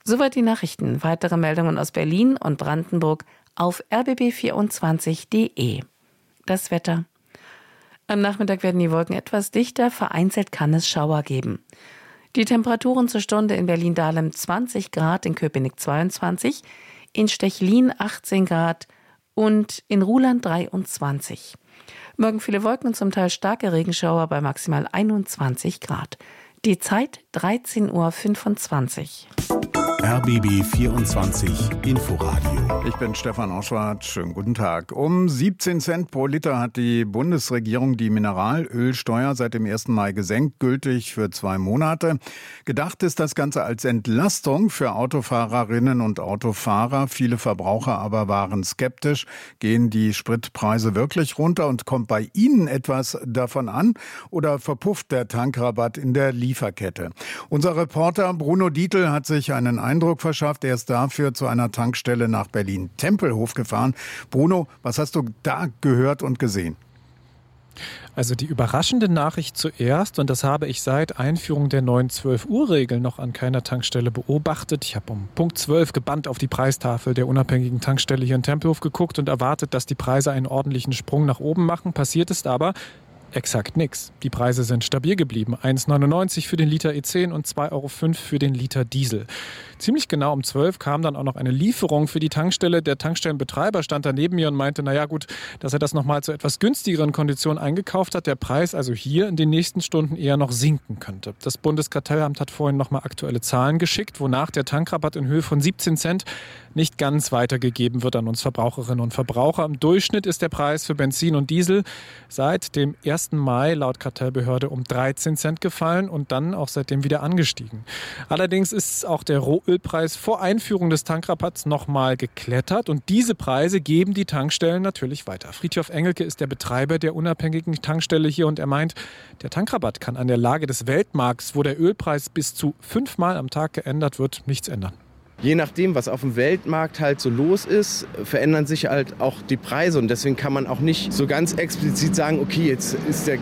Soweit die Nachrichten. Weitere Meldungen aus Berlin und Brandenburg auf rbb24.de. Das Wetter. Am Nachmittag werden die Wolken etwas dichter, vereinzelt kann es Schauer geben. Die Temperaturen zur Stunde in Berlin-Dahlem 20 Grad, in Köpenick 22, in Stechlin 18 Grad und in Ruhland 23. Morgen viele Wolken und zum Teil starke Regenschauer bei maximal 21 Grad. Die Zeit 13.25 Uhr. RBB 24 Inforadio. Ich bin Stefan Oschwart. Schönen guten Tag. Um 17 Cent pro Liter hat die Bundesregierung die Mineralölsteuer seit dem 1. Mai gesenkt, gültig für 2 Monate. Gedacht ist das Ganze als Entlastung für Autofahrerinnen und Autofahrer. Viele Verbraucher aber waren skeptisch. Gehen die Spritpreise wirklich runter und kommt bei Ihnen etwas davon an? Oder verpufft der Tankrabatt in der Lieferkette? Unser Reporter Bruno Dietl hat sich einen Eindruck verschafft. Er ist dafür zu einer Tankstelle nach Berlin-Tempelhof gefahren. Bruno, was hast du da gehört und gesehen? Also die überraschende Nachricht zuerst, und das habe ich seit Einführung der neuen 12-Uhr-Regel noch an keiner Tankstelle beobachtet. Ich habe um Punkt 12 gebannt auf die Preistafel der unabhängigen Tankstelle hier in Tempelhof geguckt und erwartet, dass die Preise einen ordentlichen Sprung nach oben machen. Passiert ist aber exakt nichts. Die Preise sind stabil geblieben. 1,99 für den Liter E10 und 2,05 Euro für den Liter Diesel. Ziemlich genau um 12 kam dann auch noch eine Lieferung für die Tankstelle. Der Tankstellenbetreiber stand da neben mir und meinte, naja gut, dass er das nochmal zu etwas günstigeren Konditionen eingekauft hat. Der Preis also hier in den nächsten Stunden eher noch sinken könnte. Das Bundeskartellamt hat vorhin nochmal aktuelle Zahlen geschickt, wonach der Tankrabatt in Höhe von 17 Cent nicht ganz weitergegeben wird an uns Verbraucherinnen und Verbraucher. Im Durchschnitt ist der Preis für Benzin und Diesel seit dem 1. Mai laut Kartellbehörde um 13 Cent gefallen und dann auch seitdem wieder angestiegen. Allerdings ist auch der Rohölpreis vor Einführung des Tankrabatts nochmal geklettert und diese Preise geben die Tankstellen natürlich weiter. Friedhof Engelke ist der Betreiber der unabhängigen Tankstelle hier und er meint, der Tankrabatt kann an der Lage des Weltmarkts, wo der Ölpreis bis zu 5-mal am Tag geändert wird, nichts ändern. Je nachdem, was auf dem Weltmarkt halt so los ist, verändern sich halt auch die Preise. Und deswegen kann man auch nicht so ganz explizit sagen, okay, jetzt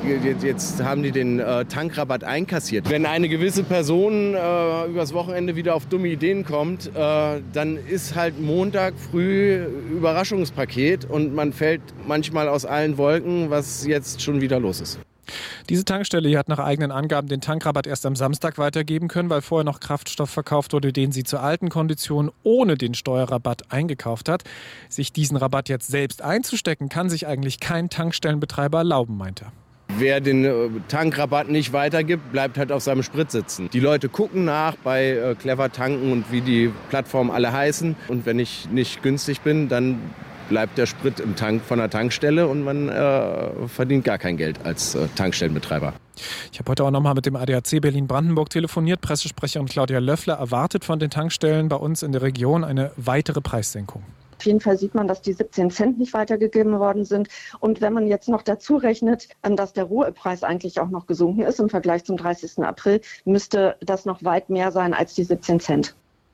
haben die den Tankrabatt einkassiert. Wenn eine gewisse Person übers Wochenende wieder auf dumme Ideen kommt, dann ist halt Montag früh Überraschungspaket und man fällt manchmal aus allen Wolken, was jetzt schon wieder los ist. Diese Tankstelle hier hat nach eigenen Angaben den Tankrabatt erst am Samstag weitergeben können, weil vorher noch Kraftstoff verkauft wurde, den sie zur alten Kondition ohne den Steuerrabatt eingekauft hat. Sich diesen Rabatt jetzt selbst einzustecken, kann sich eigentlich kein Tankstellenbetreiber erlauben, meint er. Wer den Tankrabatt nicht weitergibt, bleibt halt auf seinem Sprit sitzen. Die Leute gucken nach bei Clever Tanken und wie die Plattformen alle heißen. Und wenn ich nicht günstig bin, dann bleibt der Sprit im Tank von der Tankstelle und man verdient gar kein Geld als Tankstellenbetreiber. Ich habe heute auch nochmal mit dem ADAC Berlin-Brandenburg telefoniert. Pressesprecherin Claudia Löffler erwartet von den Tankstellen bei uns in der Region eine weitere Preissenkung. Auf jeden Fall sieht man, dass die 17 Cent nicht weitergegeben worden sind. Und wenn man jetzt noch dazu rechnet, dass der Rohölpreis eigentlich auch noch gesunken ist im Vergleich zum 30. April, müsste das noch weit mehr sein als die 17 Cent.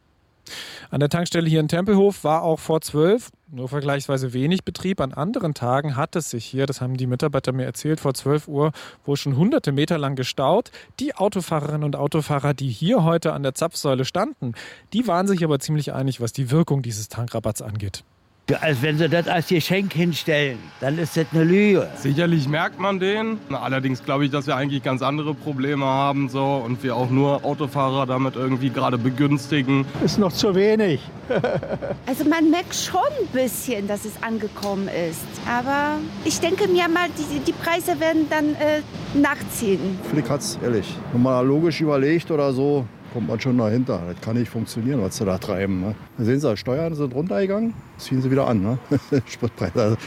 An der Tankstelle hier in Tempelhof war auch vor 12 nur vergleichsweise wenig Betrieb. An anderen Tagen hat es sich hier, das haben die Mitarbeiter mir erzählt, vor 12 Uhr wohl schon hunderte Meter lang gestaut. Die Autofahrerinnen und Autofahrer, die hier heute an der Zapfsäule standen, die waren sich aber ziemlich einig, was die Wirkung dieses Tankrabatts angeht. Als wenn sie das als Geschenk hinstellen, dann ist das eine Lüge. Sicherlich merkt man den. Allerdings glaube ich, dass wir eigentlich ganz andere Probleme haben so, und wir auch nur Autofahrer damit irgendwie gerade begünstigen. Ist noch zu wenig. Also man merkt schon ein bisschen, dass es angekommen ist. Aber ich denke mir mal, die Preise werden dann nachziehen. Flick hat's ehrlich nochmal logisch überlegt oder so. Kommt man schon dahinter. Das kann nicht funktionieren, was sie da treiben. Ne? Da sehen Sie, Steuern sind runtergegangen, ziehen sie wieder an. Ne? Spritpreise.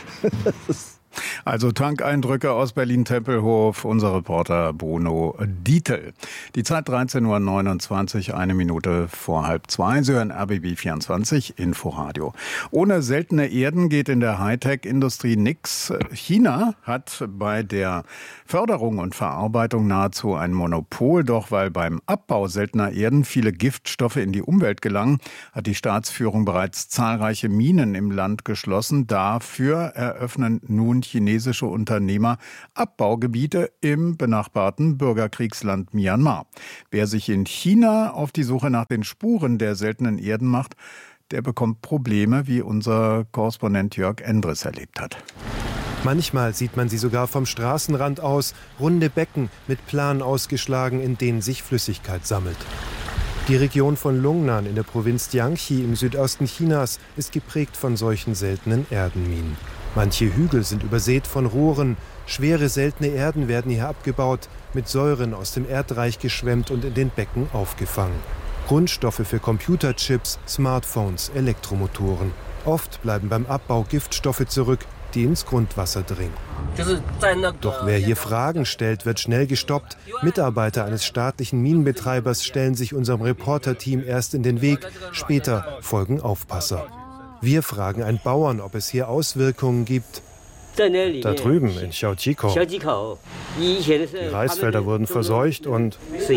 Also Tankeindrücke aus Berlin-Tempelhof, unser Reporter Bruno Dietl. Die Zeit 13.29 Uhr, 1 Minute vor 1:30. Sie hören RBB 24 Inforadio. Ohne seltene Erden geht in der Hightech-Industrie nichts. China hat bei der Förderung und Verarbeitung nahezu ein Monopol. Doch weil beim Abbau seltener Erden viele Giftstoffe in die Umwelt gelangen, hat die Staatsführung bereits zahlreiche Minen im Land geschlossen. Dafür eröffnen nun und chinesische Unternehmer Abbaugebiete im benachbarten Bürgerkriegsland Myanmar. Wer sich in China auf die Suche nach den Spuren der seltenen Erden macht, der bekommt Probleme, wie unser Korrespondent Jörg Endres erlebt hat. Manchmal sieht man sie sogar vom Straßenrand aus, runde Becken mit Planen ausgeschlagen, in denen sich Flüssigkeit sammelt. Die Region von Lungnan in der Provinz Jiangxi im Südosten Chinas ist geprägt von solchen seltenen Erdenminen. Manche Hügel sind übersät von Rohren, schwere seltene Erden werden hier abgebaut, mit Säuren aus dem Erdreich geschwemmt und in den Becken aufgefangen. Grundstoffe für Computerchips, Smartphones, Elektromotoren. Oft bleiben beim Abbau Giftstoffe zurück, die ins Grundwasser dringen. Doch wer hier Fragen stellt, wird schnell gestoppt. Mitarbeiter eines staatlichen Minenbetreibers stellen sich unserem Reporterteam erst in den Weg, später folgen Aufpasser. Wir fragen einen Bauern, ob es hier Auswirkungen gibt. Da drüben in Xiaojiko. Die Reisfelder wurden verseucht und...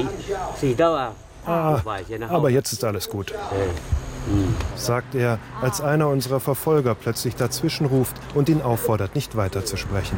aber jetzt ist alles gut, sagt er, als einer unserer Verfolger plötzlich dazwischenruft und ihn auffordert, nicht weiterzusprechen.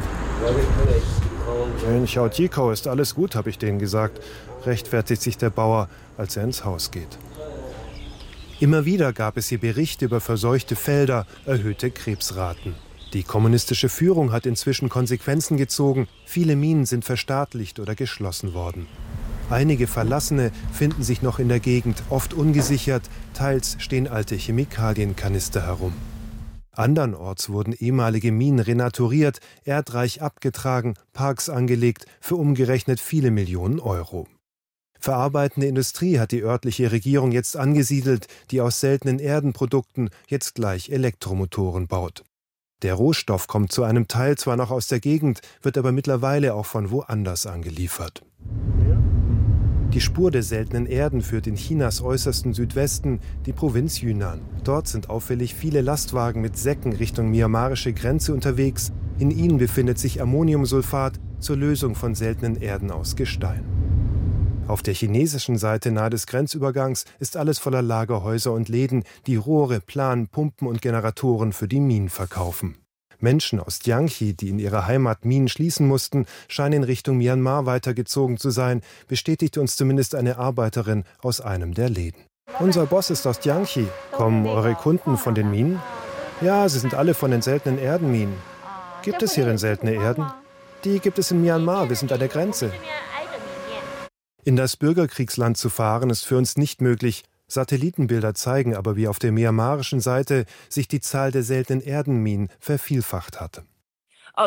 In Xiaojiko ist alles gut, habe ich denen gesagt, rechtfertigt sich der Bauer, als er ins Haus geht. Immer wieder gab es hier Berichte über verseuchte Felder, erhöhte Krebsraten. Die kommunistische Führung hat inzwischen Konsequenzen gezogen. Viele Minen sind verstaatlicht oder geschlossen worden. Einige Verlassene finden sich noch in der Gegend, oft ungesichert, teils stehen alte Chemikalienkanister herum. Andernorts wurden ehemalige Minen renaturiert, Erdreich abgetragen, Parks angelegt, für umgerechnet viele Millionen Euro. Verarbeitende Industrie hat die örtliche Regierung jetzt angesiedelt, die aus seltenen Erdenprodukten jetzt gleich Elektromotoren baut. Der Rohstoff kommt zu einem Teil zwar noch aus der Gegend, wird aber mittlerweile auch von woanders angeliefert. Die Spur der seltenen Erden führt in Chinas äußersten Südwesten, die Provinz Yunnan. Dort sind auffällig viele Lastwagen mit Säcken Richtung myanmarische Grenze unterwegs. In ihnen befindet sich Ammoniumsulfat zur Lösung von seltenen Erden aus Gestein. Auf der chinesischen Seite nahe des Grenzübergangs ist alles voller Lagerhäuser und Läden, die Rohre, Planen, Pumpen und Generatoren für die Minen verkaufen. Menschen aus Jiangxi, die in ihrer Heimat Minen schließen mussten, scheinen in Richtung Myanmar weitergezogen zu sein, bestätigt uns zumindest eine Arbeiterin aus einem der Läden. Unser Boss ist aus Jiangxi. Kommen eure Kunden von den Minen? Ja, sie sind alle von den seltenen Erdenminen. Gibt es hier denn seltene Erden? Die gibt es in Myanmar, wir sind an der Grenze. In das Bürgerkriegsland zu fahren, ist für uns nicht möglich. Satellitenbilder zeigen aber, wie auf der myanmarischen Seite sich die Zahl der seltenen Erdenminen vervielfacht hat. An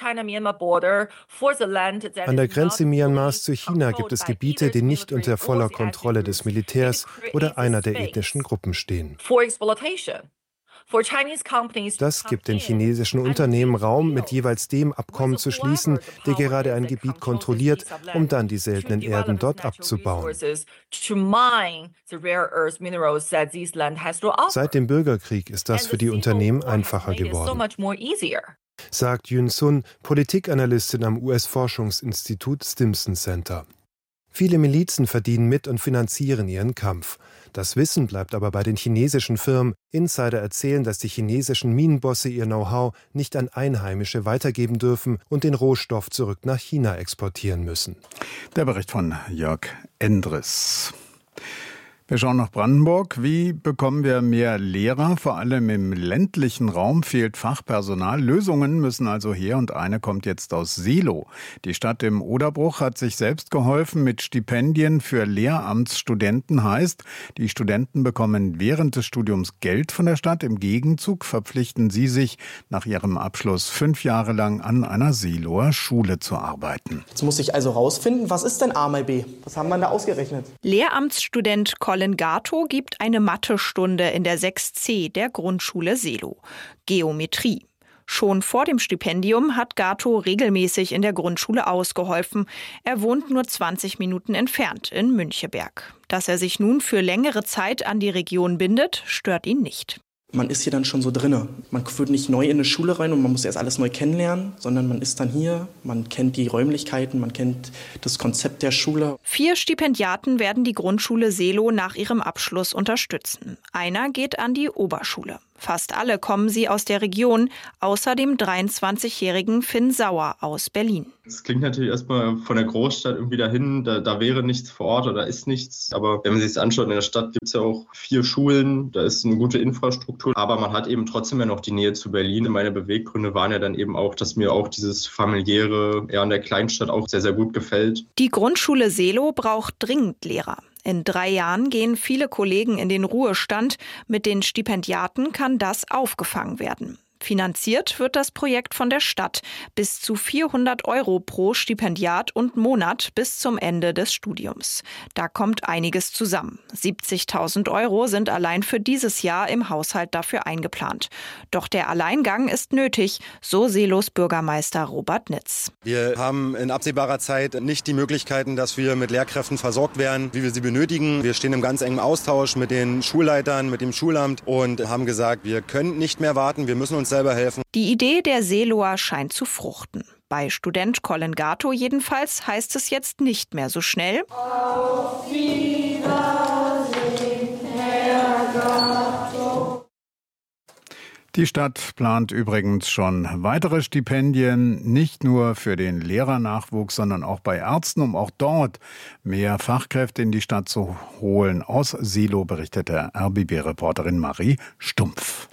der Grenze Myanmars zu China gibt es Gebiete, die nicht unter voller Kontrolle des Militärs oder einer der ethnischen Gruppen stehen. Das gibt den chinesischen Unternehmen Raum, mit jeweils dem Abkommen zu schließen, der gerade ein Gebiet kontrolliert, um dann die seltenen Erden dort abzubauen. Seit dem Bürgerkrieg ist das für die Unternehmen einfacher geworden, sagt Yun Sun, Politikanalystin am US-Forschungsinstitut Stimson Center. Viele Milizen verdienen mit und finanzieren ihren Kampf. Das Wissen bleibt aber bei den chinesischen Firmen. Insider erzählen, dass die chinesischen Minenbosse ihr Know-how nicht an Einheimische weitergeben dürfen und den Rohstoff zurück nach China exportieren müssen. Der Bericht von Jörg Endres. Wir schauen nach Brandenburg. Wie bekommen wir mehr Lehrer? Vor allem im ländlichen Raum fehlt Fachpersonal. Lösungen müssen also her und eine kommt jetzt aus Seelow. Die Stadt im Oderbruch hat sich selbst geholfen mit Stipendien für Lehramtsstudenten. Heißt, die Studenten bekommen während des Studiums Geld von der Stadt. Im Gegenzug verpflichten sie sich nach ihrem Abschluss 5 Jahre lang an einer Seelower Schule zu arbeiten. Jetzt muss ich also rausfinden, was ist denn A mal B? Was haben wir da ausgerechnet? Lehramtsstudent Colin Gato gibt eine Mathestunde in der 6C der Grundschule Seelow. Geometrie. Schon vor dem Stipendium hat Gato regelmäßig in der Grundschule ausgeholfen. Er wohnt nur 20 Minuten entfernt in Müncheberg. Dass er sich nun für längere Zeit an die Region bindet, stört ihn nicht. Man ist hier dann schon so drinne. Man wird nicht neu in eine Schule rein und man muss erst alles neu kennenlernen, sondern man ist dann hier, man kennt die Räumlichkeiten, man kennt das Konzept der Schule. 4 Stipendiaten werden die Grundschule Seelow nach ihrem Abschluss unterstützen. Einer geht an die Oberschule. Fast alle kommen sie aus der Region, außer dem 23-jährigen Finn Sauer aus Berlin. Es klingt natürlich erstmal von der Großstadt irgendwie dahin, da wäre nichts vor Ort oder ist nichts. Aber wenn man sich das anschaut, in der Stadt gibt es ja auch 4 Schulen, da ist eine gute Infrastruktur. Aber man hat eben trotzdem ja noch die Nähe zu Berlin. Meine Beweggründe waren ja dann eben auch, dass mir auch dieses familiäre eher in der Kleinstadt auch sehr, sehr gut gefällt. Die Grundschule Seelow braucht dringend Lehrer. In 3 Jahren gehen viele Kollegen in den Ruhestand. Mit den Stipendiaten kann das aufgefangen werden. Finanziert wird das Projekt von der Stadt. Bis zu 400 € pro Stipendiat und Monat bis zum Ende des Studiums. Da kommt einiges zusammen. 70.000 € sind allein für dieses Jahr im Haushalt dafür eingeplant. Doch der Alleingang ist nötig, so Seelows Bürgermeister Robert Nitz. Wir haben in absehbarer Zeit nicht die Möglichkeiten, dass wir mit Lehrkräften versorgt werden, wie wir sie benötigen. Wir stehen im ganz engen Austausch mit den Schulleitern, mit dem Schulamt und haben gesagt, wir können nicht mehr warten, wir müssen uns selber helfen. Die Idee der Seelower scheint zu fruchten. Bei Student Colin Gato jedenfalls heißt es jetzt nicht mehr so schnell: Auf Wiedersehen, Herr Gato. Die Stadt plant übrigens schon weitere Stipendien, nicht nur für den Lehrernachwuchs, sondern auch bei Ärzten, um auch dort mehr Fachkräfte in die Stadt zu holen. Aus Seelow berichtete RBB-Reporterin Marie Stumpf.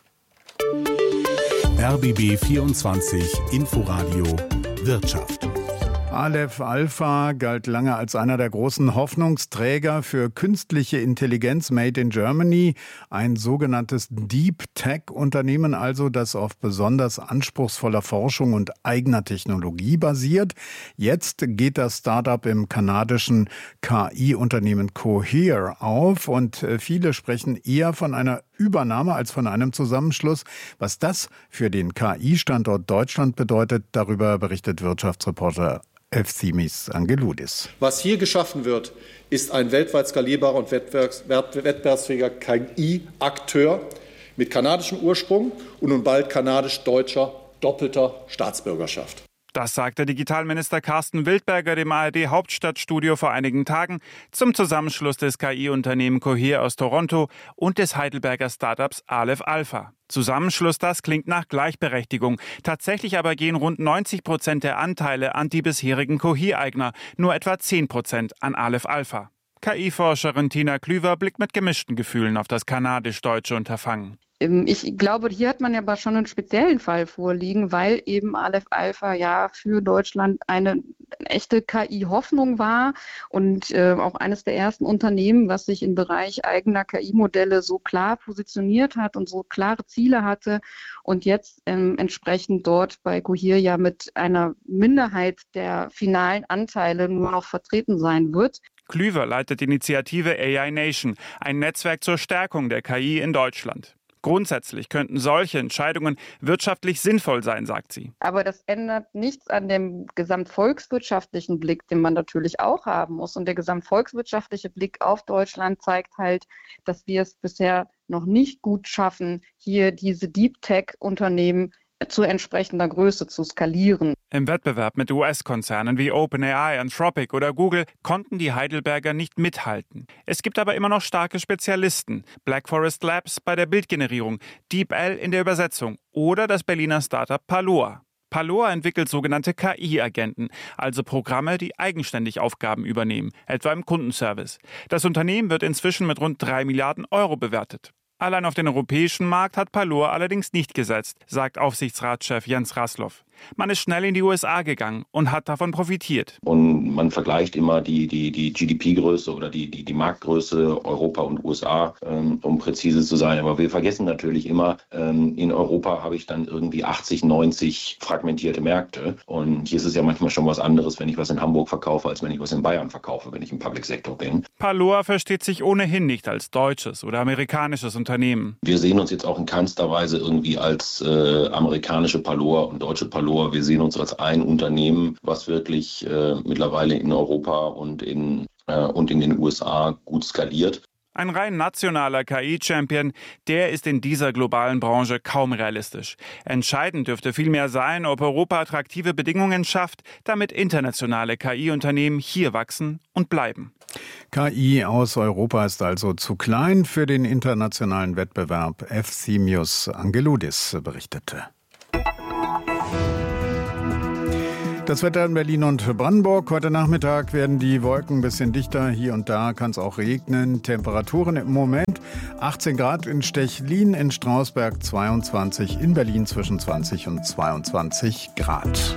RBB 24 Inforadio Wirtschaft. Aleph Alpha galt lange als einer der großen Hoffnungsträger für künstliche Intelligenz made in Germany, ein sogenanntes Deep Tech-Unternehmen also, das auf besonders anspruchsvoller Forschung und eigener Technologie basiert. Jetzt geht das Startup im kanadischen KI-Unternehmen Cohere auf und viele sprechen eher von einer Übernahme als von einem Zusammenschluss. Was das für den KI-Standort Deutschland bedeutet, darüber berichtet Wirtschaftsreporter Efthimis Angeloudis. Was hier geschaffen wird, ist ein weltweit skalierbarer und wettbewerbsfähiger KI-Akteur mit kanadischem Ursprung und nun bald kanadisch-deutscher doppelter Staatsbürgerschaft. Das sagte Digitalminister Carsten Wildberger dem ARD-Hauptstadtstudio vor einigen Tagen zum Zusammenschluss des KI-Unternehmen Cohere aus Toronto und des Heidelberger Startups Aleph Alpha. Zusammenschluss, das klingt nach Gleichberechtigung. Tatsächlich aber gehen rund 90% der Anteile an die bisherigen Cohere-Eigner, nur etwa 10% an Aleph Alpha. KI-Forscherin Tina Klüver blickt mit gemischten Gefühlen auf das kanadisch-deutsche Unterfangen. Ich glaube, hier hat man ja aber schon einen speziellen Fall vorliegen, weil eben Aleph Alpha ja für Deutschland eine echte KI-Hoffnung war und auch eines der ersten Unternehmen, was sich im Bereich eigener KI-Modelle so klar positioniert hat und so klare Ziele hatte und jetzt entsprechend dort bei Cohere ja mit einer Minderheit der finalen Anteile nur noch vertreten sein wird. Klüver leitet die Initiative AI Nation, ein Netzwerk zur Stärkung der KI in Deutschland. Grundsätzlich könnten solche Entscheidungen wirtschaftlich sinnvoll sein, sagt sie. Aber das ändert nichts an dem gesamtvolkswirtschaftlichen Blick, den man natürlich auch haben muss. Und der gesamtvolkswirtschaftliche Blick auf Deutschland zeigt halt, dass wir es bisher noch nicht gut schaffen, hier diese Deep Tech-Unternehmen zu entsprechender Größe zu skalieren. Im Wettbewerb mit US-Konzernen wie OpenAI, Anthropic oder Google konnten die Heidelberger nicht mithalten. Es gibt aber immer noch starke Spezialisten. Black Forest Labs bei der Bildgenerierung, DeepL in der Übersetzung oder das Berliner Startup Paloa. Paloa entwickelt sogenannte KI-Agenten, also Programme, die eigenständig Aufgaben übernehmen, etwa im Kundenservice. Das Unternehmen wird inzwischen mit rund 3 Milliarden € bewertet. Allein auf den europäischen Markt hat Paloa allerdings nicht gesetzt, sagt Aufsichtsratschef Jens Raslow. Man ist schnell in die USA gegangen und hat davon profitiert. Und man vergleicht immer die GDP-Größe oder die Marktgröße Europa und USA, um präzise zu sein. Aber wir vergessen natürlich immer, in Europa habe ich dann irgendwie 80, 90 fragmentierte Märkte. Und hier ist es ja manchmal schon was anderes, wenn ich was in Hamburg verkaufe, als wenn ich was in Bayern verkaufe, wenn ich im Public-Sektor bin. Paloa versteht sich ohnehin nicht als deutsches oder amerikanisches Unternehmen. Wir sehen uns jetzt auch in keinster Weise irgendwie als amerikanische Paloa und deutsche Paloa. Wir sehen uns als ein Unternehmen, was wirklich mittlerweile in Europa und in den USA gut skaliert. Ein rein nationaler KI-Champion, der ist in dieser globalen Branche kaum realistisch. Entscheidend dürfte vielmehr sein, ob Europa attraktive Bedingungen schafft, damit internationale KI-Unternehmen hier wachsen und bleiben. KI aus Europa ist also zu klein für den internationalen Wettbewerb. Efthimios Angeloudis berichtete. Das Wetter in Berlin und Brandenburg. Heute Nachmittag werden die Wolken ein bisschen dichter. Hier und da kann es auch regnen. Temperaturen im Moment 18 Grad in Stechlin, in Strausberg 22, in Berlin zwischen 20 und 22 Grad.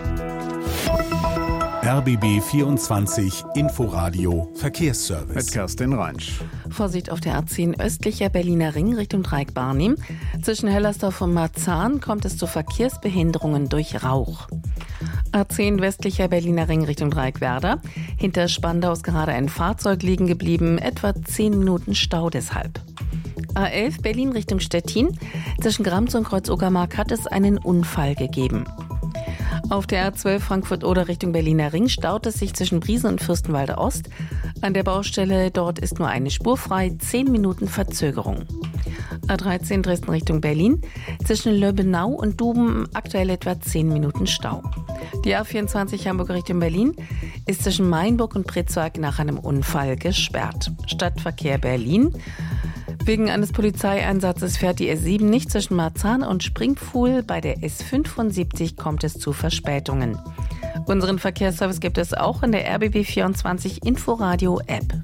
RBB 24 Inforadio Verkehrsservice. Mit Kerstin Reinsch. Vorsicht auf der A10 östlicher Berliner Ring Richtung Dreieck-Barnim. Zwischen Hellersdorf und Marzahn kommt es zu Verkehrsbehinderungen durch Rauch. A10 westlicher Berliner Ring Richtung Dreieck-Werder. Hinter Spandau ist gerade ein Fahrzeug liegen geblieben, etwa 10 Minuten Stau deshalb. A11 Berlin Richtung Stettin. Zwischen Grams und Kreuz-Uckermark hat es einen Unfall gegeben. Auf der A12 Frankfurt-Oder Richtung Berliner Ring staut es sich zwischen Briesen und Fürstenwalde Ost. An der Baustelle dort ist nur eine Spur frei, 10 Minuten Verzögerung. A13 Dresden Richtung Berlin. Zwischen Löbenau und Duben aktuell etwa 10 Minuten Stau. Die A24 Hamburg Richtung Berlin ist zwischen Mainburg und Pritzwalk nach einem Unfall gesperrt. Stadtverkehr Berlin. Wegen eines Polizeieinsatzes fährt die S7 nicht zwischen Marzahn und Springpfuhl. Bei der S75 kommt es zu Verspätungen. Unseren Verkehrsservice gibt es auch in der RBB 24 Inforadio App.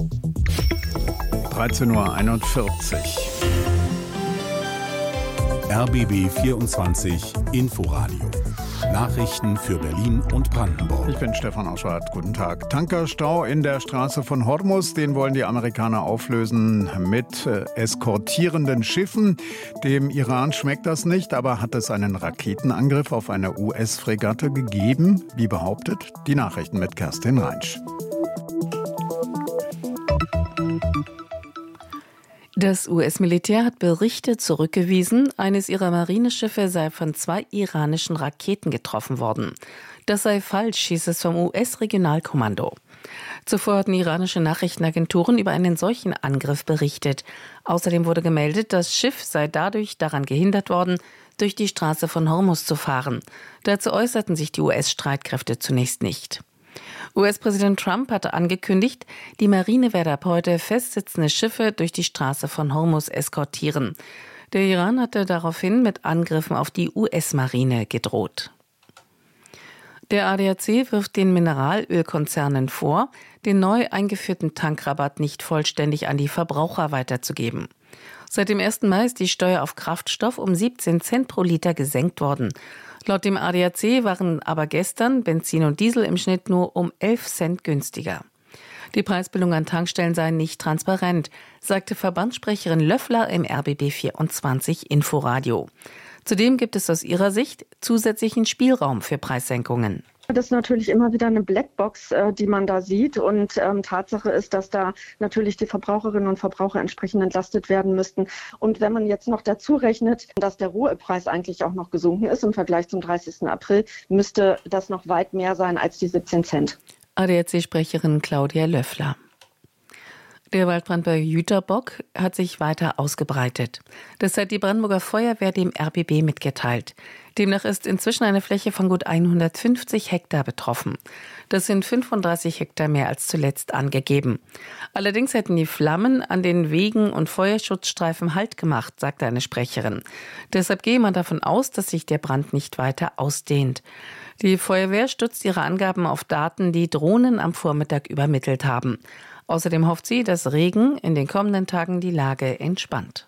13:41 Uhr. RBB 24 Inforadio. Nachrichten für Berlin und Brandenburg. Ich bin Stefan Auschwart. Guten Tag. Tankerstau in der Straße von Hormuz. Den wollen die Amerikaner auflösen mit eskortierenden Schiffen. Dem Iran schmeckt das nicht, aber hat es einen Raketenangriff auf eine US-Fregatte gegeben? Wie behauptet? Die Nachrichten mit Kerstin Reinsch. Das US-Militär hat Berichte zurückgewiesen, eines ihrer Marineschiffe sei von 2 iranischen Raketen getroffen worden. Das sei falsch, hieß es vom US-Regionalkommando. Zuvor hatten iranische Nachrichtenagenturen über einen solchen Angriff berichtet. Außerdem wurde gemeldet, das Schiff sei dadurch daran gehindert worden, durch die Straße von Hormuz zu fahren. Dazu äußerten sich die US-Streitkräfte zunächst nicht. US-Präsident Trump hatte angekündigt, die Marine werde ab heute festsitzende Schiffe durch die Straße von Hormuz eskortieren. Der Iran hatte daraufhin mit Angriffen auf die US-Marine gedroht. Der ADAC wirft den Mineralölkonzernen vor, den neu eingeführten Tankrabatt nicht vollständig an die Verbraucher weiterzugeben. Seit dem 1. Mai ist die Steuer auf Kraftstoff um 17 Cent pro Liter gesenkt worden. Laut dem ADAC waren aber gestern Benzin und Diesel im Schnitt nur um 11 Cent günstiger. Die Preisbildung an Tankstellen sei nicht transparent, sagte Verbandssprecherin Löffler im RBB 24 Inforadio. Zudem gibt es aus ihrer Sicht zusätzlichen Spielraum für Preissenkungen. Das ist natürlich immer wieder eine Blackbox, die man da sieht. Und Tatsache ist, dass da natürlich die Verbraucherinnen und Verbraucher entsprechend entlastet werden müssten. Und wenn man jetzt noch dazu rechnet, dass der Rohölpreis eigentlich auch noch gesunken ist im Vergleich zum 30. April, müsste das noch weit mehr sein als die 17 Cent. ADAC-Sprecherin Claudia Löffler. Der Waldbrand bei Jüterbock hat sich weiter ausgebreitet. Das hat die Brandenburger Feuerwehr dem RBB mitgeteilt. Demnach ist inzwischen eine Fläche von gut 150 Hektar betroffen. Das sind 35 Hektar mehr als zuletzt angegeben. Allerdings hätten die Flammen an den Wegen und Feuerschutzstreifen Halt gemacht, sagte eine Sprecherin. Deshalb gehe man davon aus, dass sich der Brand nicht weiter ausdehnt. Die Feuerwehr stützt ihre Angaben auf Daten, die Drohnen am Vormittag übermittelt haben. Außerdem hofft sie, dass Regen in den kommenden Tagen die Lage entspannt.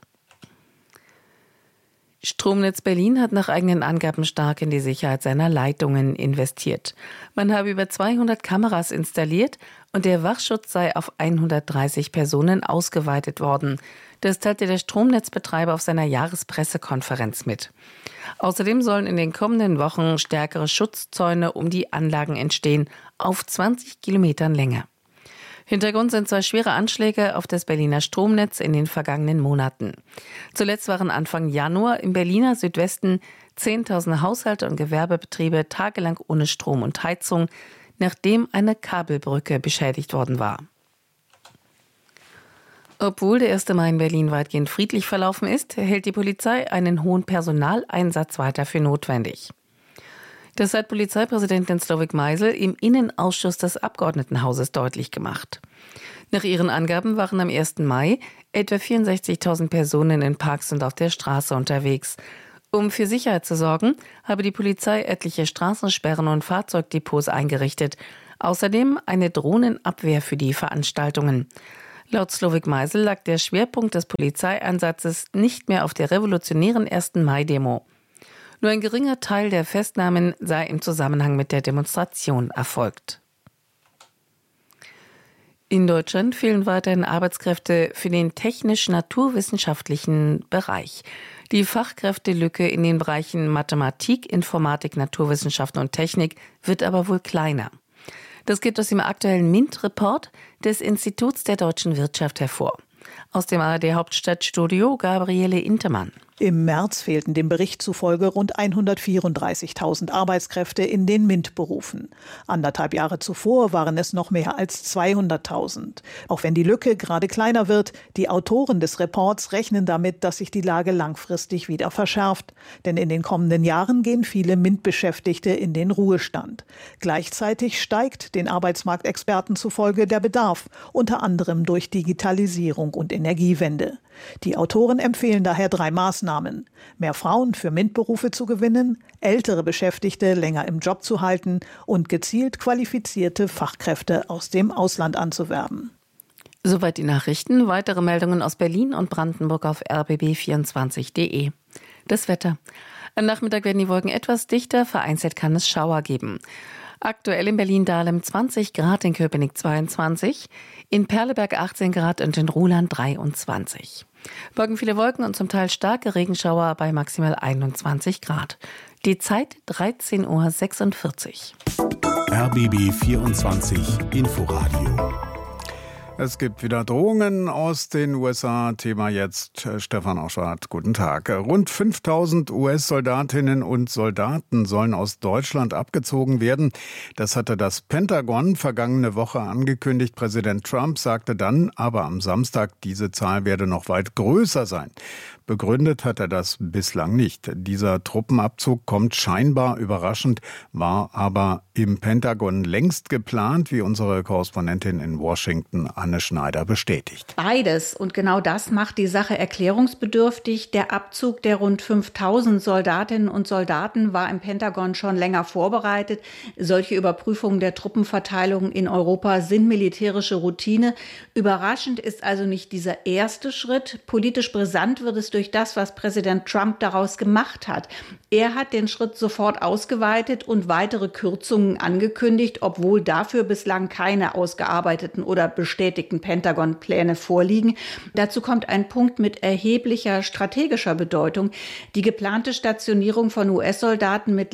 Stromnetz Berlin hat nach eigenen Angaben stark in die Sicherheit seiner Leitungen investiert. Man habe über 200 Kameras installiert und der Wachschutz sei auf 130 Personen ausgeweitet worden. Das teilte der Stromnetzbetreiber auf seiner Jahrespressekonferenz mit. Außerdem sollen in den kommenden Wochen stärkere Schutzzäune um die Anlagen entstehen, auf 20 Kilometern Länge. Hintergrund sind 2 schwere Anschläge auf das Berliner Stromnetz in den vergangenen Monaten. Zuletzt waren Anfang Januar im Berliner Südwesten 10.000 Haushalte und Gewerbebetriebe tagelang ohne Strom und Heizung, nachdem eine Kabelbrücke beschädigt worden war. Obwohl der 1. Mai in Berlin weitgehend friedlich verlaufen ist, hält die Polizei einen hohen Personaleinsatz weiter für notwendig. Das hat Polizeipräsidentin Slowik Meisel im Innenausschuss des Abgeordnetenhauses deutlich gemacht. Nach ihren Angaben waren am 1. Mai etwa 64.000 Personen in Parks und auf der Straße unterwegs. Um für Sicherheit zu sorgen, habe die Polizei etliche Straßensperren und Fahrzeugdepots eingerichtet. Außerdem eine Drohnenabwehr für die Veranstaltungen. Laut Slowik Meisel lag der Schwerpunkt des Polizeieinsatzes nicht mehr auf der revolutionären 1. Mai-Demo. Nur ein geringer Teil der Festnahmen sei im Zusammenhang mit der Demonstration erfolgt. In Deutschland fehlen weiterhin Arbeitskräfte für den technisch-naturwissenschaftlichen Bereich. Die Fachkräftelücke in den Bereichen Mathematik, Informatik, Naturwissenschaften und Technik wird aber wohl kleiner. Das geht aus dem aktuellen MINT-Report des Instituts der deutschen Wirtschaft hervor. Aus dem ARD-Hauptstadtstudio Gabriele Intemann. Im März fehlten dem Bericht zufolge rund 134.000 Arbeitskräfte in den MINT-Berufen. 1,5 Jahre zuvor waren es noch mehr als 200.000. Auch wenn die Lücke gerade kleiner wird, die Autoren des Reports rechnen damit, dass sich die Lage langfristig wieder verschärft. Denn in den kommenden Jahren gehen viele MINT-Beschäftigte in den Ruhestand. Gleichzeitig steigt den Arbeitsmarktexperten zufolge der Bedarf, unter anderem durch Digitalisierung und Energiewende. Die Autoren empfehlen daher 3 Maßnahmen: mehr Frauen für MINT-Berufe zu gewinnen, ältere Beschäftigte länger im Job zu halten und gezielt qualifizierte Fachkräfte aus dem Ausland anzuwerben. Soweit die Nachrichten. Weitere Meldungen aus Berlin und Brandenburg auf rbb24.de. Das Wetter. Am Nachmittag werden die Wolken etwas dichter, vereinzelt kann es Schauer geben. Aktuell in Berlin-Dahlem 20 Grad, in Köpenick 22, in Perleberg 18 Grad und in Ruhland 23. Morgen viele Wolken und zum Teil starke Regenschauer bei maximal 21 Grad. Die Zeit 13:46 Uhr. RBB 24 Inforadio. Es gibt wieder Drohungen aus den USA. Thema jetzt Stefan Oschwart. Guten Tag. Rund 5.000 US-Soldatinnen und Soldaten sollen aus Deutschland abgezogen werden. Das hatte das Pentagon vergangene Woche angekündigt. Präsident Trump sagte dann aber am Samstag, diese Zahl werde noch weit größer sein. Begründet hat er das bislang nicht. Dieser Truppenabzug kommt scheinbar überraschend, war aber im Pentagon längst geplant, wie unsere Korrespondentin in Washington Anne Schneider bestätigt. Beides. Und genau das macht die Sache erklärungsbedürftig. Der Abzug der rund 5.000 Soldatinnen und Soldaten war im Pentagon schon länger vorbereitet. Solche Überprüfungen der Truppenverteilung in Europa sind militärische Routine. Überraschend ist also nicht dieser erste Schritt. Politisch brisant wird es durch das, was Präsident Trump daraus gemacht hat. Er hat den Schritt sofort ausgeweitet und weitere Kürzungen angekündigt, obwohl dafür bislang keine ausgearbeiteten oder bestätigten Pentagon-Pläne vorliegen. Dazu kommt ein Punkt mit erheblicher strategischer Bedeutung. Die geplante Stationierung von US-Soldaten mit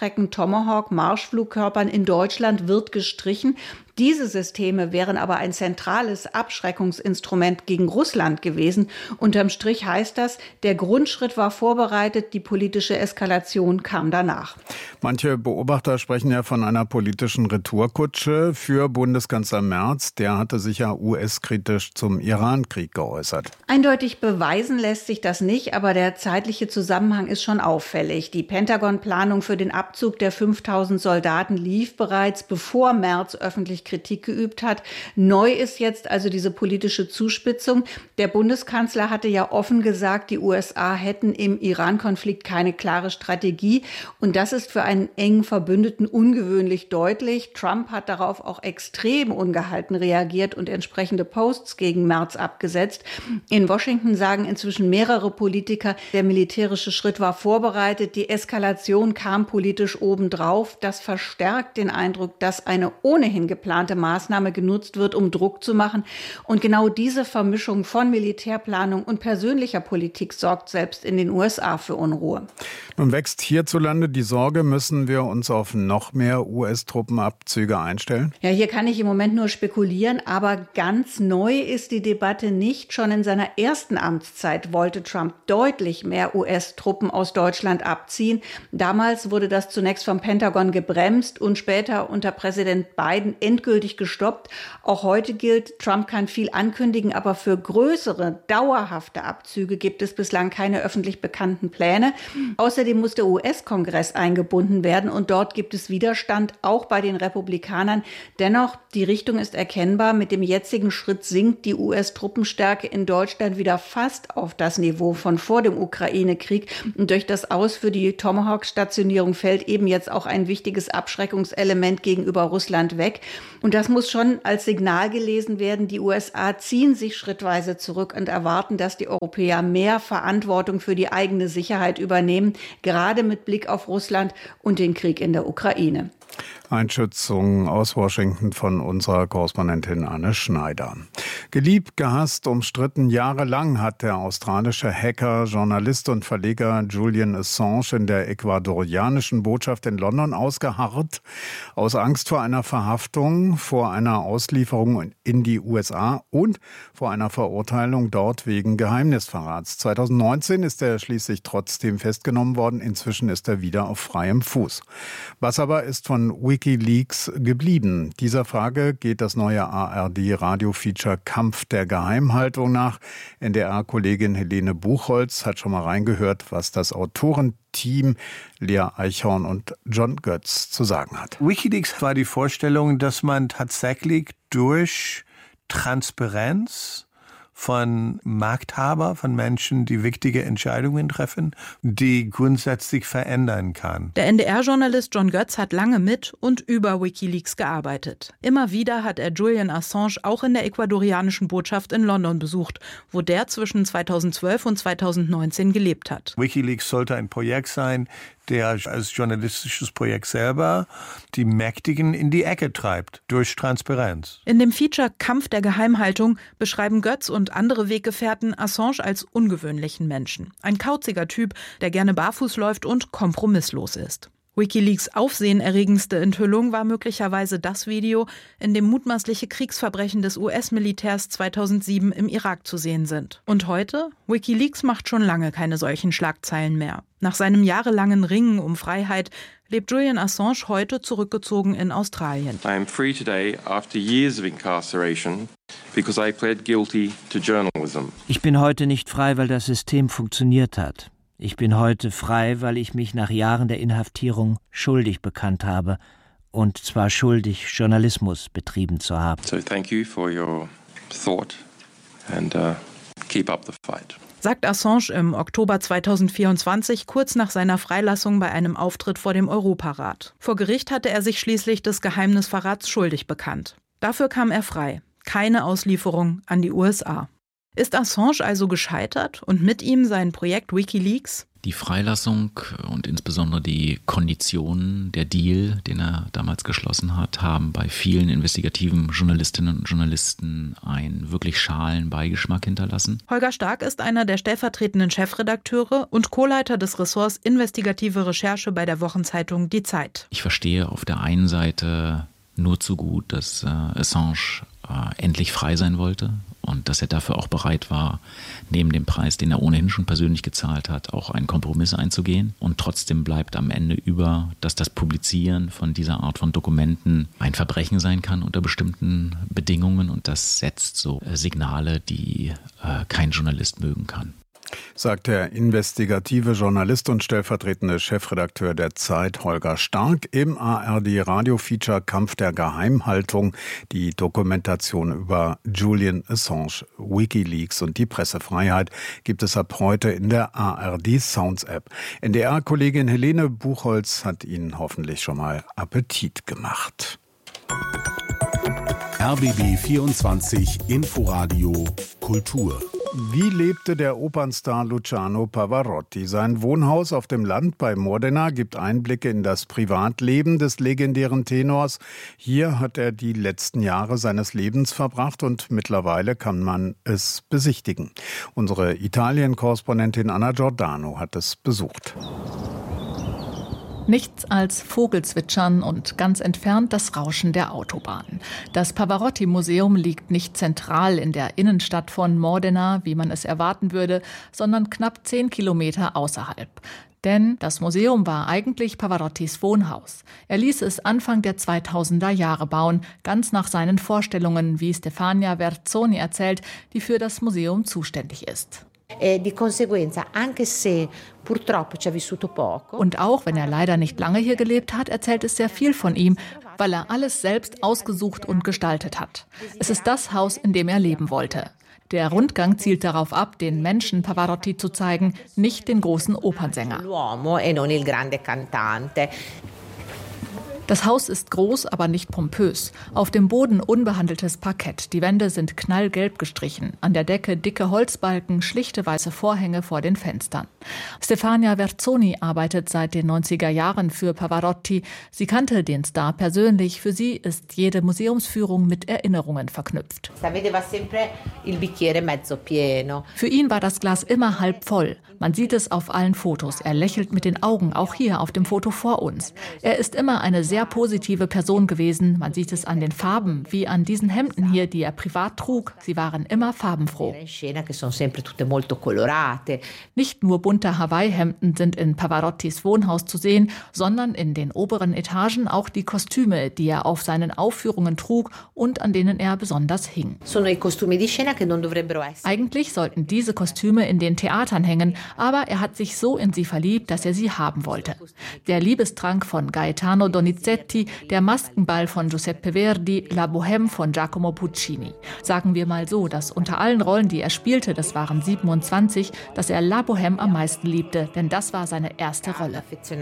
Langstrecken-Tomahawk-Marschflugkörpern in Deutschland wird gestrichen. Diese Systeme wären aber ein zentrales Abschreckungsinstrument gegen Russland gewesen. Unterm Strich heißt das, der Grundschritt war vorbereitet, die politische Eskalation kam danach. Manche Beobachter sprechen ja von einer politischen Retourkutsche für Bundeskanzler Merz. Der hatte sich ja US-kritisch zum Iran-Krieg geäußert. Eindeutig beweisen lässt sich das nicht, aber der zeitliche Zusammenhang ist schon auffällig. Die Pentagon-Planung für den Abzug der 5.000 Soldaten lief bereits, bevor Merz öffentlich Kritik geübt hat. Neu ist jetzt also diese politische Zuspitzung. Der Bundeskanzler hatte ja offen gesagt, die USA hätten im Iran-Konflikt keine klare Strategie. Und das ist für einen engen Verbündeten ungewöhnlich deutlich. Trump hat darauf auch extrem ungehalten reagiert und entsprechende Posts gegen Merz abgesetzt. In Washington sagen inzwischen mehrere Politiker, der militärische Schritt war vorbereitet, die Eskalation kam politisch obendrauf. Das verstärkt den Eindruck, dass eine ohnehin geplante Maßnahme genutzt wird, um Druck zu machen. Und genau diese Vermischung von Militärplanung und persönlicher Politik sorgt selbst in den USA für Unruhe. Nun wächst hierzulande die Sorge, müssen wir uns auf noch mehr US-Truppenabzüge einstellen? Ja, hier kann ich im Moment nur spekulieren, aber ganz neu ist die Debatte nicht. Schon in seiner ersten Amtszeit wollte Trump deutlich mehr US-Truppen aus Deutschland abziehen. Damals wurde das zunächst vom Pentagon gebremst und später unter Präsident Biden endgültig endgültig gestoppt. Auch heute gilt, Trump kann viel ankündigen, aber für größere, dauerhafte Abzüge gibt es bislang keine öffentlich bekannten Pläne. Außerdem muss der US-Kongress eingebunden werden und dort gibt es Widerstand, auch bei den Republikanern. Dennoch, die Richtung ist erkennbar. Mit dem jetzigen Schritt sinkt die US-Truppenstärke in Deutschland wieder fast auf das Niveau von vor dem Ukraine-Krieg. Und durch das Aus für die Tomahawk-Stationierung fällt eben jetzt auch ein wichtiges Abschreckungselement gegenüber Russland weg. Und das muss schon als Signal gelesen werden. Die USA ziehen sich schrittweise zurück und erwarten, dass die Europäer mehr Verantwortung für die eigene Sicherheit übernehmen, gerade mit Blick auf Russland und den Krieg in der Ukraine. Einschätzung aus Washington von unserer Korrespondentin Anne Schneider. Geliebt, gehasst, umstritten jahrelang hat der australische Hacker, Journalist und Verleger Julian Assange in der ecuadorianischen Botschaft in London ausgeharrt. Aus Angst vor einer Verhaftung, vor einer Auslieferung in die USA und vor einer Verurteilung dort wegen Geheimnisverrats. 2019 ist er schließlich trotzdem festgenommen worden. Inzwischen ist er wieder auf freiem Fuß. Was aber ist von WikiLeaks geblieben? Dieser Frage geht das neue ARD-Radio-Feature Kampf der Geheimhaltung nach. NDR-Kollegin Helene Buchholz hat schon mal reingehört, was das Autorenteam Lea Eichhorn und John Götz zu sagen hat. WikiLeaks war die Vorstellung, dass man tatsächlich durch Transparenz von Machthaber, von Menschen, die wichtige Entscheidungen treffen, die grundsätzlich verändern kann. Der NDR-Journalist John Götz hat lange mit und über WikiLeaks gearbeitet. Immer wieder hat er Julian Assange auch in der ecuadorianischen Botschaft in London besucht, wo der zwischen 2012 und 2019 gelebt hat. WikiLeaks sollte ein Projekt sein, der als journalistisches Projekt selber die Mächtigen in die Ecke treibt, durch Transparenz. In dem Feature Kampf der Geheimhaltung beschreiben Götz und andere Weggefährten Assange als ungewöhnlichen Menschen. Ein kauziger Typ, der gerne barfuß läuft und kompromisslos ist. WikiLeaks aufsehenerregendste Enthüllung war möglicherweise das Video, in dem mutmaßliche Kriegsverbrechen des US-Militärs 2007 im Irak zu sehen sind. Und heute? WikiLeaks macht schon lange keine solchen Schlagzeilen mehr. Nach seinem jahrelangen Ringen um Freiheit lebt Julian Assange heute zurückgezogen in Australien. I am free today after years of incarceration because I pled guilty to journalism. Ich bin heute nicht frei, weil das System funktioniert hat. Ich bin heute frei, weil ich mich nach Jahren der Inhaftierung schuldig bekannt habe. Und zwar schuldig, Journalismus betrieben zu haben. So thank you for your thought and keep up the fight. Sagt Assange im Oktober 2024, kurz nach seiner Freilassung bei einem Auftritt vor dem Europarat. Vor Gericht hatte er sich schließlich des Geheimnisverrats schuldig bekannt. Dafür kam er frei. Keine Auslieferung an die USA. Ist Assange also gescheitert und mit ihm sein Projekt WikiLeaks? Die Freilassung und insbesondere die Konditionen, der Deal, den er damals geschlossen hat, haben bei vielen investigativen Journalistinnen und Journalisten einen wirklich schalen Beigeschmack hinterlassen. Holger Stark ist einer der stellvertretenden Chefredakteure und Co-Leiter des Ressorts Investigative Recherche bei der Wochenzeitung Die Zeit. Ich verstehe auf der einen Seite nur zu gut, dass Assange endlich frei sein wollte und dass er dafür auch bereit war, neben dem Preis, den er ohnehin schon persönlich gezahlt hat, auch einen Kompromiss einzugehen. Und trotzdem bleibt am Ende über, dass das Publizieren von dieser Art von Dokumenten ein Verbrechen sein kann unter bestimmten Bedingungen. Und das setzt so Signale, die kein Journalist mögen kann. Sagt der investigative Journalist und stellvertretende Chefredakteur der Zeit Holger Stark im ARD-Radio-Feature Kampf der Geheimhaltung, die Dokumentation über Julian Assange, WikiLeaks und die Pressefreiheit gibt es ab heute in der ARD-Sounds-App. NDR-Kollegin Helene Buchholz hat Ihnen hoffentlich schon mal Appetit gemacht. RBB 24 Inforadio Kultur. Wie lebte der Opernstar Luciano Pavarotti? Sein Wohnhaus auf dem Land bei Modena gibt Einblicke in das Privatleben des legendären Tenors. Hier hat er die letzten Jahre seines Lebens verbracht und mittlerweile kann man es besichtigen. Unsere Italien-Korrespondentin Anna Giordano hat es besucht. Nichts als Vogelzwitschern und ganz entfernt das Rauschen der Autobahn. Das Pavarotti-Museum liegt nicht zentral in der Innenstadt von Modena, wie man es erwarten würde, sondern knapp 10 Kilometer außerhalb. Denn das Museum war eigentlich Pavarottis Wohnhaus. Er ließ es Anfang der 2000er Jahre bauen, ganz nach seinen Vorstellungen, wie Stefania Verzoni erzählt, die für das Museum zuständig ist. Und auch wenn er leider nicht lange hier gelebt hat, erzählt es sehr viel von ihm, weil er alles selbst ausgesucht und gestaltet hat. Es ist das Haus, in dem er leben wollte. Der Rundgang zielt darauf ab, den Menschen Pavarotti zu zeigen, nicht den großen Opernsänger. Das Haus ist groß, aber nicht pompös. Auf dem Boden unbehandeltes Parkett. Die Wände sind knallgelb gestrichen. An der Decke dicke Holzbalken, schlichte weiße Vorhänge vor den Fenstern. Stefania Verzoni arbeitet seit den 90er Jahren für Pavarotti. Sie kannte den Star persönlich. Für sie ist jede Museumsführung mit Erinnerungen verknüpft. Für ihn war das Glas immer halb voll. Man sieht es auf allen Fotos. Er lächelt mit den Augen, auch hier auf dem Foto vor uns. Er ist immer eine sehr positive Person gewesen. Man sieht es an den Farben, wie an diesen Hemden hier, die er privat trug. Sie waren immer farbenfroh. Nicht nur bunte Hawaii-Hemden sind in Pavarottis Wohnhaus zu sehen, sondern in den oberen Etagen auch die Kostüme, die er auf seinen Aufführungen trug und an denen er besonders hing. Eigentlich sollten diese Kostüme in den Theatern hängen, aber er hat sich so in sie verliebt, dass er sie haben wollte. Der Liebestrank von Gaetano Donizetti, der Maskenball von Giuseppe Verdi, La Bohème von Giacomo Puccini. Sagen wir mal so, dass unter allen Rollen, die er spielte, das waren 27, dass er La Bohème am meisten liebte, denn das war seine erste Rolle.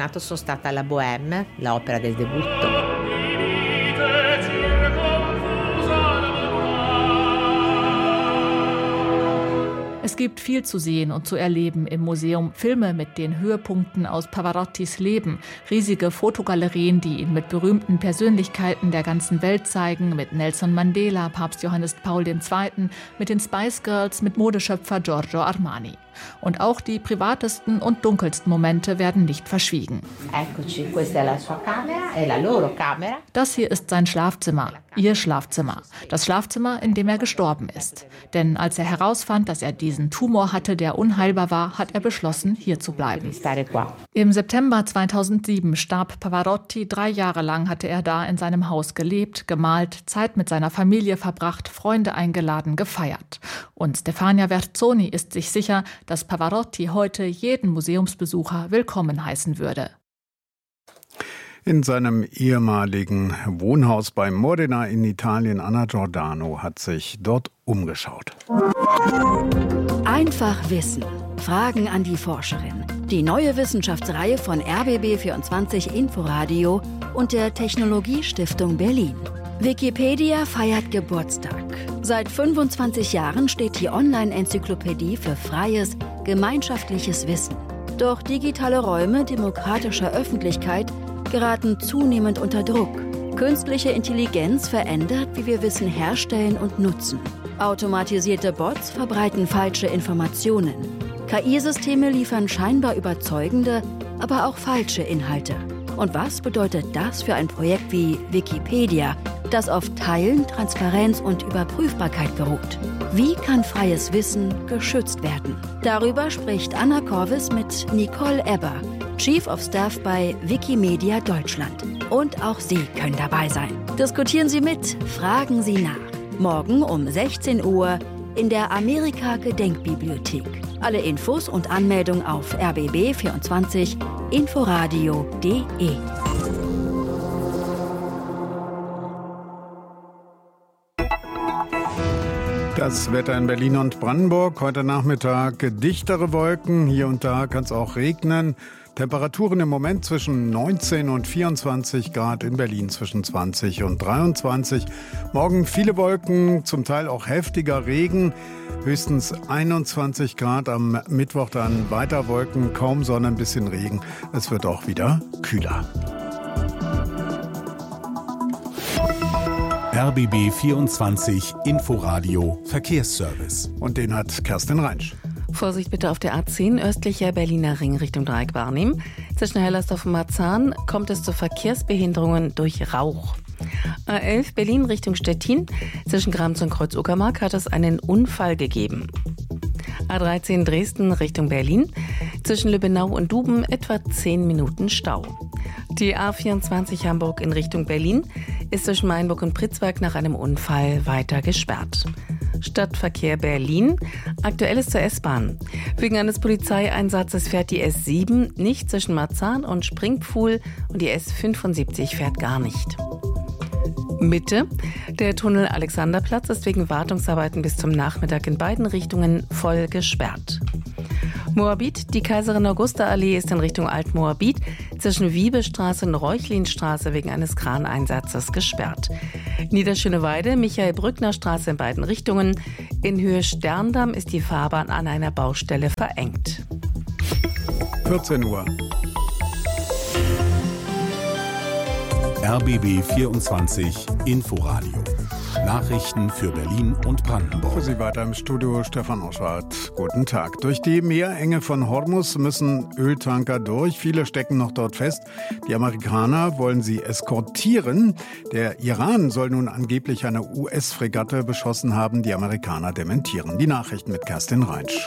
Es gibt viel zu sehen und zu erleben im Museum. Filme mit den Höhepunkten aus Pavarottis Leben, riesige Fotogalerien, die ihn mit berühmten Persönlichkeiten der ganzen Welt zeigen, mit Nelson Mandela, Papst Johannes Paul II., mit den Spice Girls, mit Modeschöpfer Giorgio Armani. Und auch die privatesten und dunkelsten Momente werden nicht verschwiegen. Das hier ist sein Schlafzimmer, ihr Schlafzimmer. Das Schlafzimmer, in dem er gestorben ist. Denn als er herausfand, dass er diesen Tumor hatte, der unheilbar war, hat er beschlossen, hier zu bleiben. Im September 2007 starb Pavarotti. 3 Jahre lang hatte er da in seinem Haus gelebt, gemalt, Zeit mit seiner Familie verbracht, Freunde eingeladen, gefeiert. Und Stefania Verzoni ist sich sicher, dass Pavarotti heute jeden Museumsbesucher willkommen heißen würde. In seinem ehemaligen Wohnhaus bei Modena in Italien, Anna Giordano hat sich dort umgeschaut. Einfach wissen. Fragen an die Forscherin. Die neue Wissenschaftsreihe von RBB24 Inforadio und der Technologiestiftung Berlin. Wikipedia feiert Geburtstag. Seit 25 Jahren steht die Online-Enzyklopädie für freies, gemeinschaftliches Wissen. Doch digitale Räume demokratischer Öffentlichkeit geraten zunehmend unter Druck. Künstliche Intelligenz verändert, wie wir Wissen herstellen und nutzen. Automatisierte Bots verbreiten falsche Informationen. KI-Systeme liefern scheinbar überzeugende, aber auch falsche Inhalte. Und was bedeutet das für ein Projekt wie Wikipedia, das auf Teilen, Transparenz und Überprüfbarkeit beruht? Wie kann freies Wissen geschützt werden? Darüber spricht Anna Corvis mit Nicole Ebber, Chief of Staff bei Wikimedia Deutschland. Und auch Sie können dabei sein. Diskutieren Sie mit, fragen Sie nach. Morgen um 16 Uhr in der Amerika-Gedenkbibliothek. Alle Infos und Anmeldung auf rbb24inforadio.de. Das Wetter in Berlin und Brandenburg. Heute Nachmittag dichtere Wolken. Hier und da kann es auch regnen. Temperaturen im Moment zwischen 19 und 24 Grad, in Berlin zwischen 20 und 23. Morgen viele Wolken, zum Teil auch heftiger Regen. Höchstens 21 Grad, am Mittwoch dann weiter Wolken, kaum Sonne, ein bisschen Regen. Es wird auch wieder kühler. RBB 24 Inforadio Verkehrsservice. Und den hat Kerstin Reinsch. Vorsicht bitte auf der A10 östlicher Berliner Ring Richtung Dreieck wahrnehmen. Zwischen Hellersdorf und Marzahn kommt es zu Verkehrsbehinderungen durch Rauch. A11 Berlin Richtung Stettin. Zwischen Grams und Kreuz-Uckermark hat es einen Unfall gegeben. A13 Dresden Richtung Berlin. Zwischen Lübbenau und Duben etwa 10 Minuten Stau. Die A24 Hamburg in Richtung Berlin ist zwischen Mainburg und Pritzwalk nach einem Unfall weiter gesperrt. Stadtverkehr Berlin. Aktuelles zur S-Bahn. Wegen eines Polizeieinsatzes fährt die S7 nicht zwischen Marzahn und Springpfuhl und die S75 fährt gar nicht. Mitte. Der Tunnel Alexanderplatz ist wegen Wartungsarbeiten bis zum Nachmittag in beiden Richtungen voll gesperrt. Moabit, die Kaiserin Augusta Allee ist in Richtung Alt-Moabit zwischen Wiebestraße und Reuchlinstraße wegen eines Kraneinsatzes gesperrt. Niederschöneweide, Michael-Brückner-Straße in beiden Richtungen. In Höhe Sterndamm ist die Fahrbahn an einer Baustelle verengt. 14 Uhr. RBB 24 Inforadio. Nachrichten für Berlin und Brandenburg. Für Sie weiter im Studio Stefan Oschwart. Guten Tag. Durch die Meerenge von Hormuz müssen Öltanker durch. Viele stecken noch dort fest. Die Amerikaner wollen sie eskortieren. Der Iran soll nun angeblich eine US-Fregatte beschossen haben. Die Amerikaner dementieren. Die Nachrichten mit Kerstin Reinsch.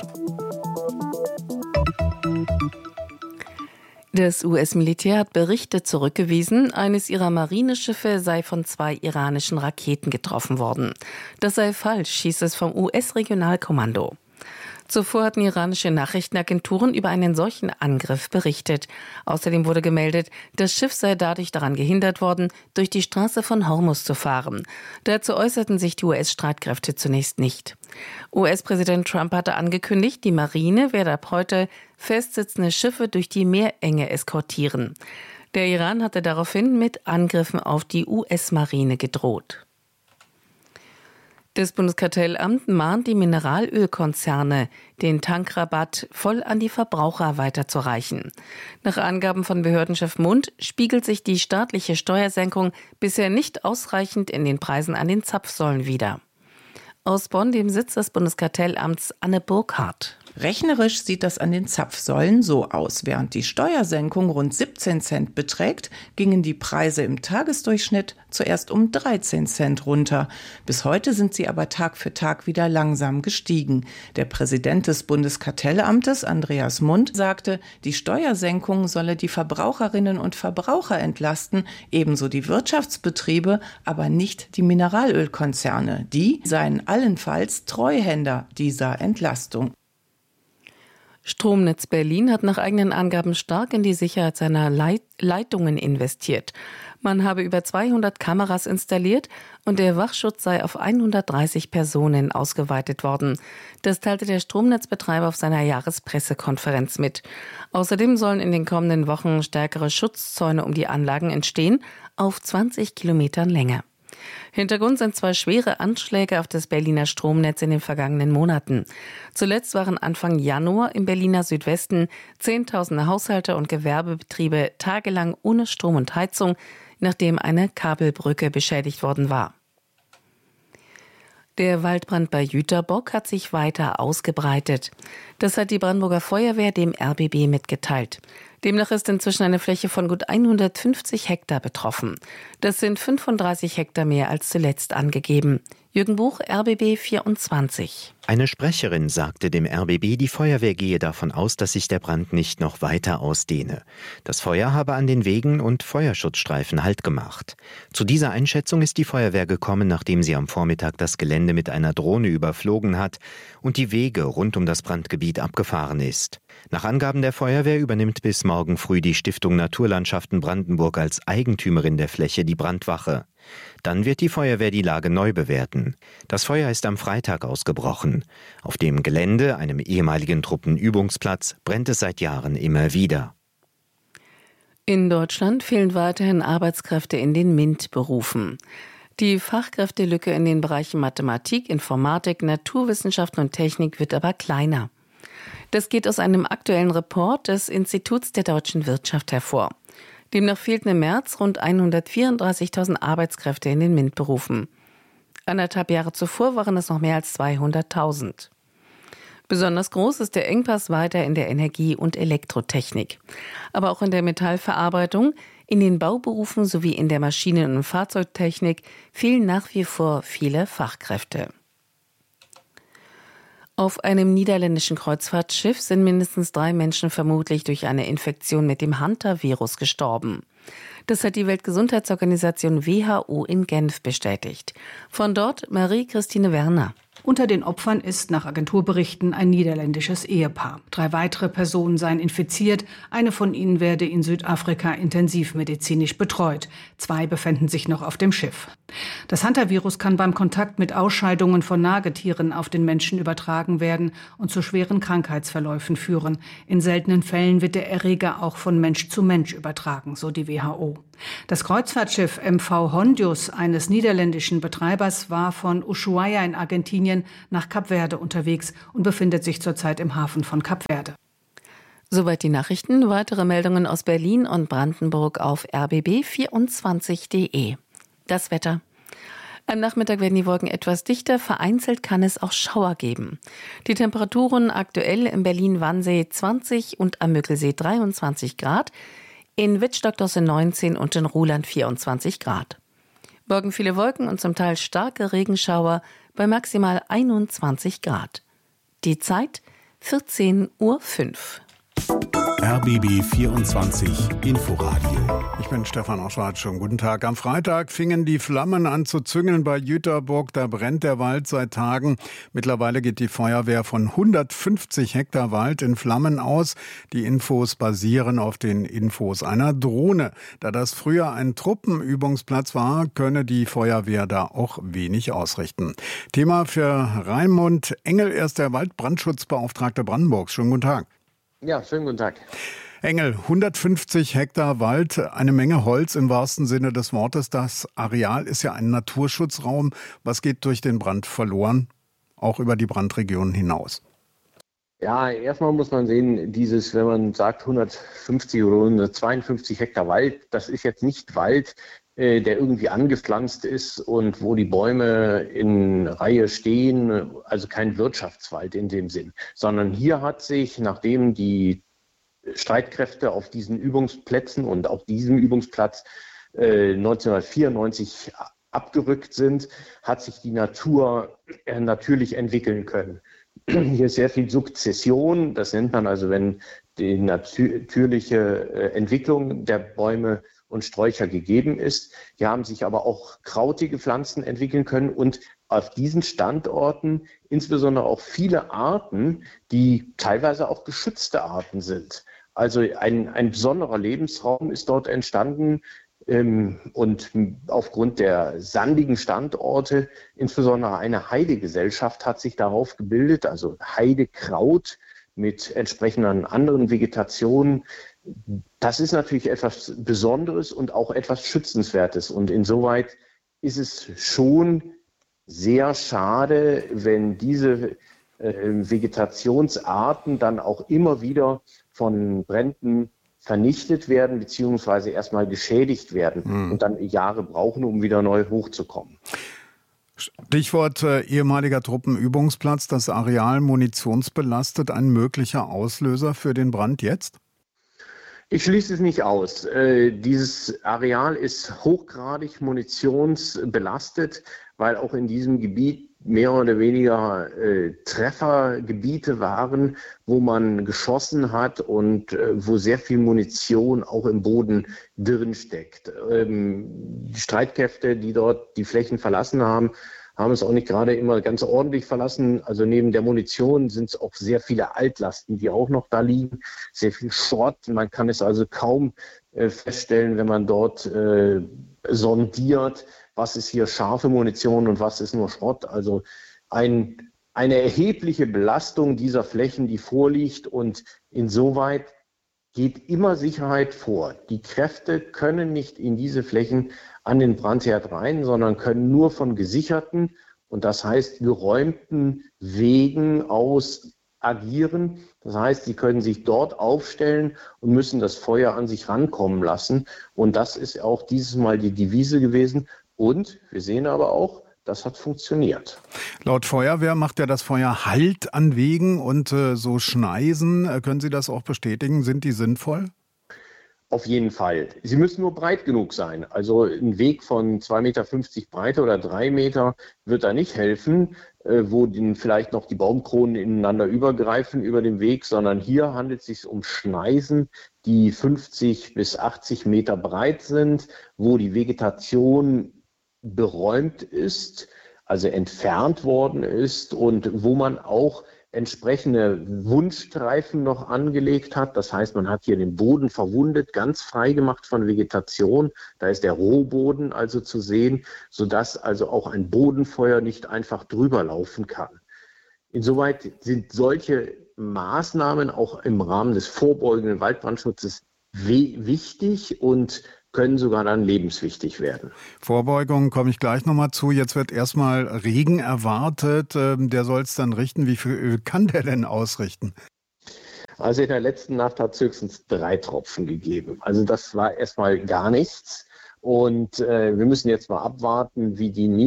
Das US-Militär hat Berichte zurückgewiesen, eines ihrer Marineschiffe sei von 2 iranischen Raketen getroffen worden. Das sei falsch, hieß es vom US-Regionalkommando. Zuvor hatten iranische Nachrichtenagenturen über einen solchen Angriff berichtet. Außerdem wurde gemeldet, das Schiff sei dadurch daran gehindert worden, durch die Straße von Hormuz zu fahren. Dazu äußerten sich die US-Streitkräfte zunächst nicht. US-Präsident Trump hatte angekündigt, die Marine werde ab heute festsitzende Schiffe durch die Meerenge eskortieren. Der Iran hatte daraufhin mit Angriffen auf die US-Marine gedroht. Das Bundeskartellamt mahnt die Mineralölkonzerne, den Tankrabatt voll an die Verbraucher weiterzureichen. Nach Angaben von Behördenchef Mund spiegelt sich die staatliche Steuersenkung bisher nicht ausreichend in den Preisen an den Zapfsäulen wider. Aus Bonn, dem Sitz des Bundeskartellamts, Anne Burkhardt. Rechnerisch sieht das an den Zapfsäulen so aus. Während die Steuersenkung rund 17 Cent beträgt, gingen die Preise im Tagesdurchschnitt zuerst um 13 Cent runter. Bis heute sind sie aber Tag für Tag wieder langsam gestiegen. Der Präsident des Bundeskartellamtes, Andreas Mund, sagte, die Steuersenkung solle die Verbraucherinnen und Verbraucher entlasten, ebenso die Wirtschaftsbetriebe, aber nicht die Mineralölkonzerne. Die seien allenfalls Treuhänder dieser Entlastung. Stromnetz Berlin hat nach eigenen Angaben stark in die Sicherheit seiner Leitungen investiert. Man habe über 200 Kameras installiert und der Wachschutz sei auf 130 Personen ausgeweitet worden. Das teilte der Stromnetzbetreiber auf seiner Jahrespressekonferenz mit. Außerdem sollen in den kommenden Wochen stärkere Schutzzäune um die Anlagen entstehen, auf 20 Kilometern Länge. Hintergrund sind 2 schwere Anschläge auf das Berliner Stromnetz in den vergangenen Monaten. Zuletzt waren Anfang Januar im Berliner Südwesten Zehntausende Haushalte und Gewerbebetriebe tagelang ohne Strom und Heizung, nachdem eine Kabelbrücke beschädigt worden war. Der Waldbrand bei Jüterbock hat sich weiter ausgebreitet. Das hat die Brandenburger Feuerwehr dem RBB mitgeteilt. Demnach ist inzwischen eine Fläche von gut 150 Hektar betroffen. Das sind 35 Hektar mehr als zuletzt angegeben. Jürgen Buch, RBB 24. Eine Sprecherin sagte dem RBB, die Feuerwehr gehe davon aus, dass sich der Brand nicht noch weiter ausdehne. Das Feuer habe an den Wegen und Feuerschutzstreifen Halt gemacht. Zu dieser Einschätzung ist die Feuerwehr gekommen, nachdem sie am Vormittag das Gelände mit einer Drohne überflogen hat und die Wege rund um das Brandgebiet abgefahren ist. Nach Angaben der Feuerwehr übernimmt bis morgen früh die Stiftung Naturlandschaften Brandenburg als Eigentümerin der Fläche die Brandwache. Dann wird die Feuerwehr die Lage neu bewerten. Das Feuer ist am Freitag ausgebrochen. Auf dem Gelände, einem ehemaligen Truppenübungsplatz, brennt es seit Jahren immer wieder. In Deutschland fehlen weiterhin Arbeitskräfte in den MINT-Berufen. Die Fachkräftelücke in den Bereichen Mathematik, Informatik, Naturwissenschaften und Technik wird aber kleiner. Das geht aus einem aktuellen Report des Instituts der deutschen Wirtschaft hervor. Demnach fehlten im März rund 134.000 Arbeitskräfte in den MINT-Berufen. 1,5 Jahre zuvor waren es noch mehr als 200.000. Besonders groß ist der Engpass weiter in der Energie- und Elektrotechnik. Aber auch in der Metallverarbeitung, in den Bauberufen sowie in der Maschinen- und Fahrzeugtechnik fehlen nach wie vor viele Fachkräfte. Auf einem niederländischen Kreuzfahrtschiff sind mindestens 3 Menschen vermutlich durch eine Infektion mit dem Hantavirus gestorben. Das hat die Weltgesundheitsorganisation WHO in Genf bestätigt. Von dort Marie-Christine Werner. Unter den Opfern ist nach Agenturberichten ein niederländisches Ehepaar. 3 weitere Personen seien infiziert. Eine von ihnen werde in Südafrika intensivmedizinisch betreut. 2 befänden sich noch auf dem Schiff. Das Hantavirus kann beim Kontakt mit Ausscheidungen von Nagetieren auf den Menschen übertragen werden und zu schweren Krankheitsverläufen führen. In seltenen Fällen wird der Erreger auch von Mensch zu Mensch übertragen, so die WHO. Das Kreuzfahrtschiff MV Hondius eines niederländischen Betreibers war von Ushuaia in Argentinien nach Kap Verde unterwegs und befindet sich zurzeit im Hafen von Kap Verde. Soweit die Nachrichten. Weitere Meldungen aus Berlin und Brandenburg auf rbb24.de. Das Wetter. Am Nachmittag werden die Wolken etwas dichter, vereinzelt kann es auch Schauer geben. Die Temperaturen aktuell in Berlin-Wannsee 20 und am Müggelsee 23 Grad, in Wittstock-Dosse 19 und in Ruhland 24 Grad. Morgen viele Wolken und zum Teil starke Regenschauer bei maximal 21 Grad. Die Zeit 14:05 Uhr. RBB 24 Inforadio. Ich bin Stefan Oschwart, schönen guten Tag. Am Freitag fingen die Flammen an zu züngeln bei Jüterburg. Da brennt der Wald seit Tagen. Mittlerweile geht die Feuerwehr von 150 Hektar Wald in Flammen aus. Die Infos basieren auf den Infos einer Drohne. Da das früher ein Truppenübungsplatz war, könne die Feuerwehr da auch wenig ausrichten. Thema für Raimund Engel, er ist der Waldbrandschutzbeauftragte Brandenburgs. Schönen guten Tag. Ja, schönen guten Tag. Engel, 150 Hektar Wald, eine Menge Holz im wahrsten Sinne des Wortes. Das Areal ist ja ein Naturschutzraum. Was geht durch den Brand verloren, auch über die Brandregion hinaus? Ja, erstmal muss man sehen, wenn man sagt 150 oder 152 Hektar Wald, das ist jetzt nicht Wald, der irgendwie angepflanzt ist und wo die Bäume in Reihe stehen, also kein Wirtschaftswald in dem Sinn, sondern hier hat sich, nachdem die Streitkräfte auf diesen Übungsplätzen und auf diesem Übungsplatz 1994 abgerückt sind, hat sich die Natur natürlich entwickeln können. Hier ist sehr viel Sukzession, das nennt man also, wenn die natürliche Entwicklung der Bäume und Sträucher gegeben ist. Hier haben sich aber auch krautige Pflanzen entwickeln können und auf diesen Standorten insbesondere auch viele Arten, die teilweise auch geschützte Arten sind. Also ein besonderer Lebensraum ist dort entstanden und aufgrund der sandigen Standorte, insbesondere eine Heidegesellschaft hat sich darauf gebildet, also Heidekraut mit entsprechenden anderen Vegetationen. Das ist natürlich etwas Besonderes und auch etwas Schützenswertes. Und insoweit ist es schon sehr schade, wenn diese Vegetationsarten dann auch immer wieder von Bränden vernichtet werden beziehungsweise erstmal geschädigt werden und dann Jahre brauchen, um wieder neu hochzukommen. Stichwort ehemaliger Truppenübungsplatz, das Areal munitionsbelastet, ein möglicher Auslöser für den Brand jetzt? Ich schließe es nicht aus. Dieses Areal ist hochgradig munitionsbelastet, weil auch in diesem Gebiet mehr oder weniger Treffergebiete waren, wo man geschossen hat und wo sehr viel Munition auch im Boden drin steckt. Die Streitkräfte, die dort die Flächen verlassen haben, haben es auch nicht gerade immer ganz ordentlich verlassen. Also neben der Munition sind es auch sehr viele Altlasten, die auch noch da liegen. Sehr viel Schrott. Man kann es also kaum feststellen, wenn man dort sondiert, was ist hier scharfe Munition und was ist nur Schrott. Also eine erhebliche Belastung dieser Flächen, die vorliegt, und insoweit geht immer Sicherheit vor. Die Kräfte können nicht in diese Flächen an den Brandherd rein, sondern können nur von gesicherten und das heißt geräumten Wegen aus agieren. Das heißt, sie können sich dort aufstellen und müssen das Feuer an sich rankommen lassen. Und das ist auch dieses Mal die Devise gewesen. Und wir sehen aber auch, das hat funktioniert. Laut Feuerwehr macht ja das Feuer Halt an Wegen und so Schneisen. Können Sie das auch bestätigen? Sind die sinnvoll? Auf jeden Fall. Sie müssen nur breit genug sein. Also ein Weg von 2,50 Meter Breite oder 3 Meter wird da nicht helfen, wo vielleicht noch die Baumkronen ineinander übergreifen über den Weg, sondern hier handelt es sich um Schneisen, die 50 bis 80 Meter breit sind, wo die Vegetation beräumt ist, also entfernt worden ist und wo man auch entsprechende Wundstreifen noch angelegt hat. Das heißt, man hat hier den Boden verwundet, ganz frei gemacht von Vegetation. Da ist der Rohboden also zu sehen, sodass also auch ein Bodenfeuer nicht einfach drüber laufen kann. Insoweit sind solche Maßnahmen auch im Rahmen des vorbeugenden Waldbrandschutzes wichtig und können sogar dann lebenswichtig werden. Vorbeugung komme ich gleich nochmal zu. Jetzt wird erstmal Regen erwartet. Der soll es dann richten. Wie viel Öl kann der denn ausrichten? Also in der letzten Nacht hat es höchstens 3 Tropfen gegeben. Also das war erstmal gar nichts. Und wir müssen jetzt mal abwarten, wie die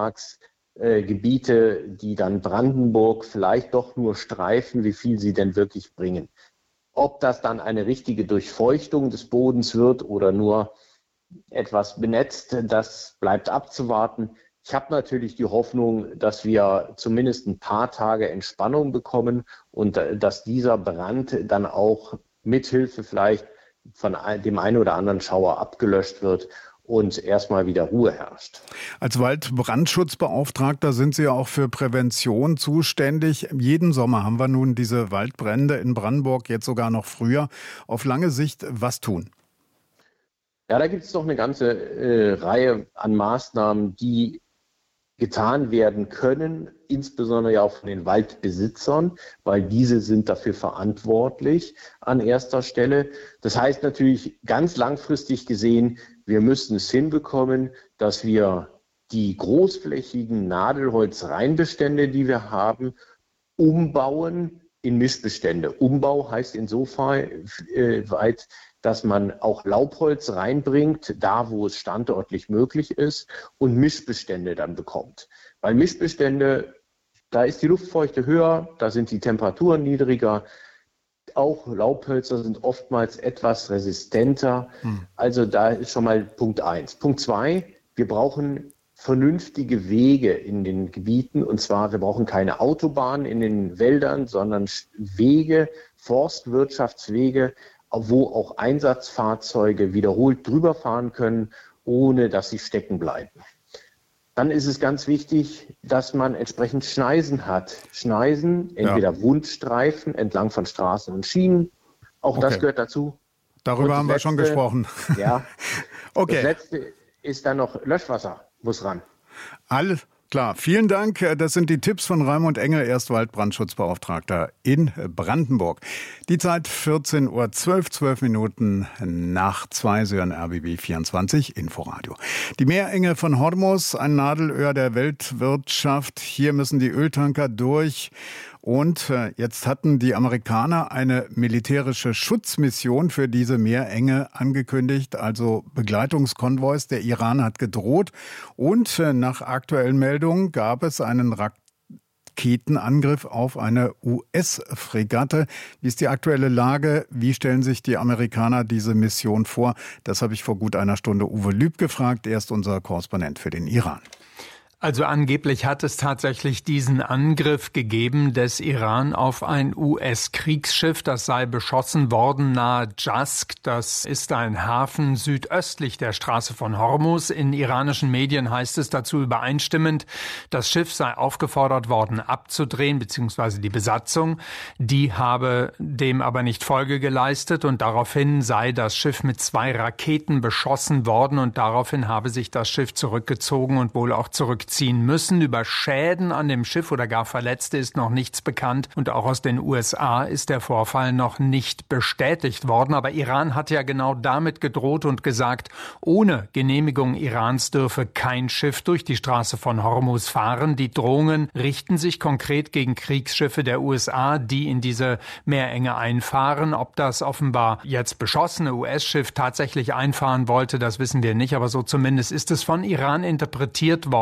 Niederschlagsgebiete, die dann Brandenburg vielleicht doch nur streifen, wie viel sie denn wirklich bringen. Ob das dann eine richtige Durchfeuchtung des Bodens wird oder nur etwas benetzt, das bleibt abzuwarten. Ich habe natürlich die Hoffnung, dass wir zumindest ein paar Tage Entspannung bekommen und dass dieser Brand dann auch mithilfe vielleicht von dem einen oder anderen Schauer abgelöscht wird und erstmal wieder Ruhe herrscht. Als Waldbrandschutzbeauftragter sind Sie ja auch für Prävention zuständig. Jeden Sommer haben wir nun diese Waldbrände in Brandenburg, jetzt sogar noch früher. Auf lange Sicht was tun? Ja, da gibt es doch eine ganze Reihe an Maßnahmen, die getan werden können, insbesondere ja auch von den Waldbesitzern, weil diese sind dafür verantwortlich an erster Stelle. Das heißt natürlich ganz langfristig gesehen, wir müssen es hinbekommen, dass wir die großflächigen Nadelholzreinbestände, die wir haben, umbauen in Mischbestände. Umbau heißt insofern weit, dass man auch Laubholz reinbringt, da wo es standortlich möglich ist und Mischbestände dann bekommt. Weil Mischbestände, da ist die Luftfeuchte höher, da sind die Temperaturen niedriger. Auch Laubhölzer sind oftmals etwas resistenter. Also da ist schon mal Punkt 1. Punkt 2, wir brauchen vernünftige Wege in den Gebieten. Und zwar, wir brauchen keine Autobahnen in den Wäldern, sondern Wege, Forstwirtschaftswege, wo auch Einsatzfahrzeuge wiederholt drüber fahren können, ohne dass sie stecken bleiben. Dann ist es ganz wichtig, dass man entsprechend Schneisen hat. Schneisen, entweder Wundstreifen entlang von Straßen und Schienen. Auch das gehört dazu. Darüber haben wir schon gesprochen. Ja. Okay. Das Letzte ist dann noch Löschwasser, muss ran. Alles klar. Vielen Dank. Das sind die Tipps von Raimund Engel, Erstwaldbrandschutzbeauftragter in Brandenburg. Die Zeit 14:12 Uhr, 12 Minuten nach 2, Sie hören RBB 24 Inforadio. Die Meerenge von Hormuz, ein Nadelöhr der Weltwirtschaft. Hier müssen die Öltanker durch. Und jetzt hatten die Amerikaner eine militärische Schutzmission für diese Meerenge angekündigt, also Begleitungskonvois. Der Iran hat gedroht und nach aktuellen Meldungen gab es einen Raketenangriff auf eine US-Fregatte. Wie ist die aktuelle Lage? Wie stellen sich die Amerikaner diese Mission vor? Das habe ich vor gut einer Stunde Uwe Lüb gefragt. Er ist unser Korrespondent für den Iran. Also angeblich hat es tatsächlich diesen Angriff gegeben des Iran auf ein US-Kriegsschiff. Das sei beschossen worden nahe Jask. Das ist ein Hafen südöstlich der Straße von Hormuz. In iranischen Medien heißt es dazu übereinstimmend, das Schiff sei aufgefordert worden abzudrehen, beziehungsweise die Besatzung. Die habe dem aber nicht Folge geleistet und daraufhin sei das Schiff mit 2 Raketen beschossen worden und daraufhin habe sich das Schiff zurückgezogen und wohl auch zurückziehen müssen. Über Schäden an dem Schiff oder gar Verletzte ist noch nichts bekannt und auch aus den USA ist der Vorfall noch nicht bestätigt worden. Aber Iran hat ja genau damit gedroht und gesagt, ohne Genehmigung Irans dürfe kein Schiff durch die Straße von Hormuz fahren. Die Drohungen richten sich konkret gegen Kriegsschiffe der USA, die in diese Meerenge einfahren. Ob das offenbar jetzt beschossene US-Schiff tatsächlich einfahren wollte, das wissen wir nicht. Aber so zumindest ist es von Iran interpretiert worden, beziehungsweise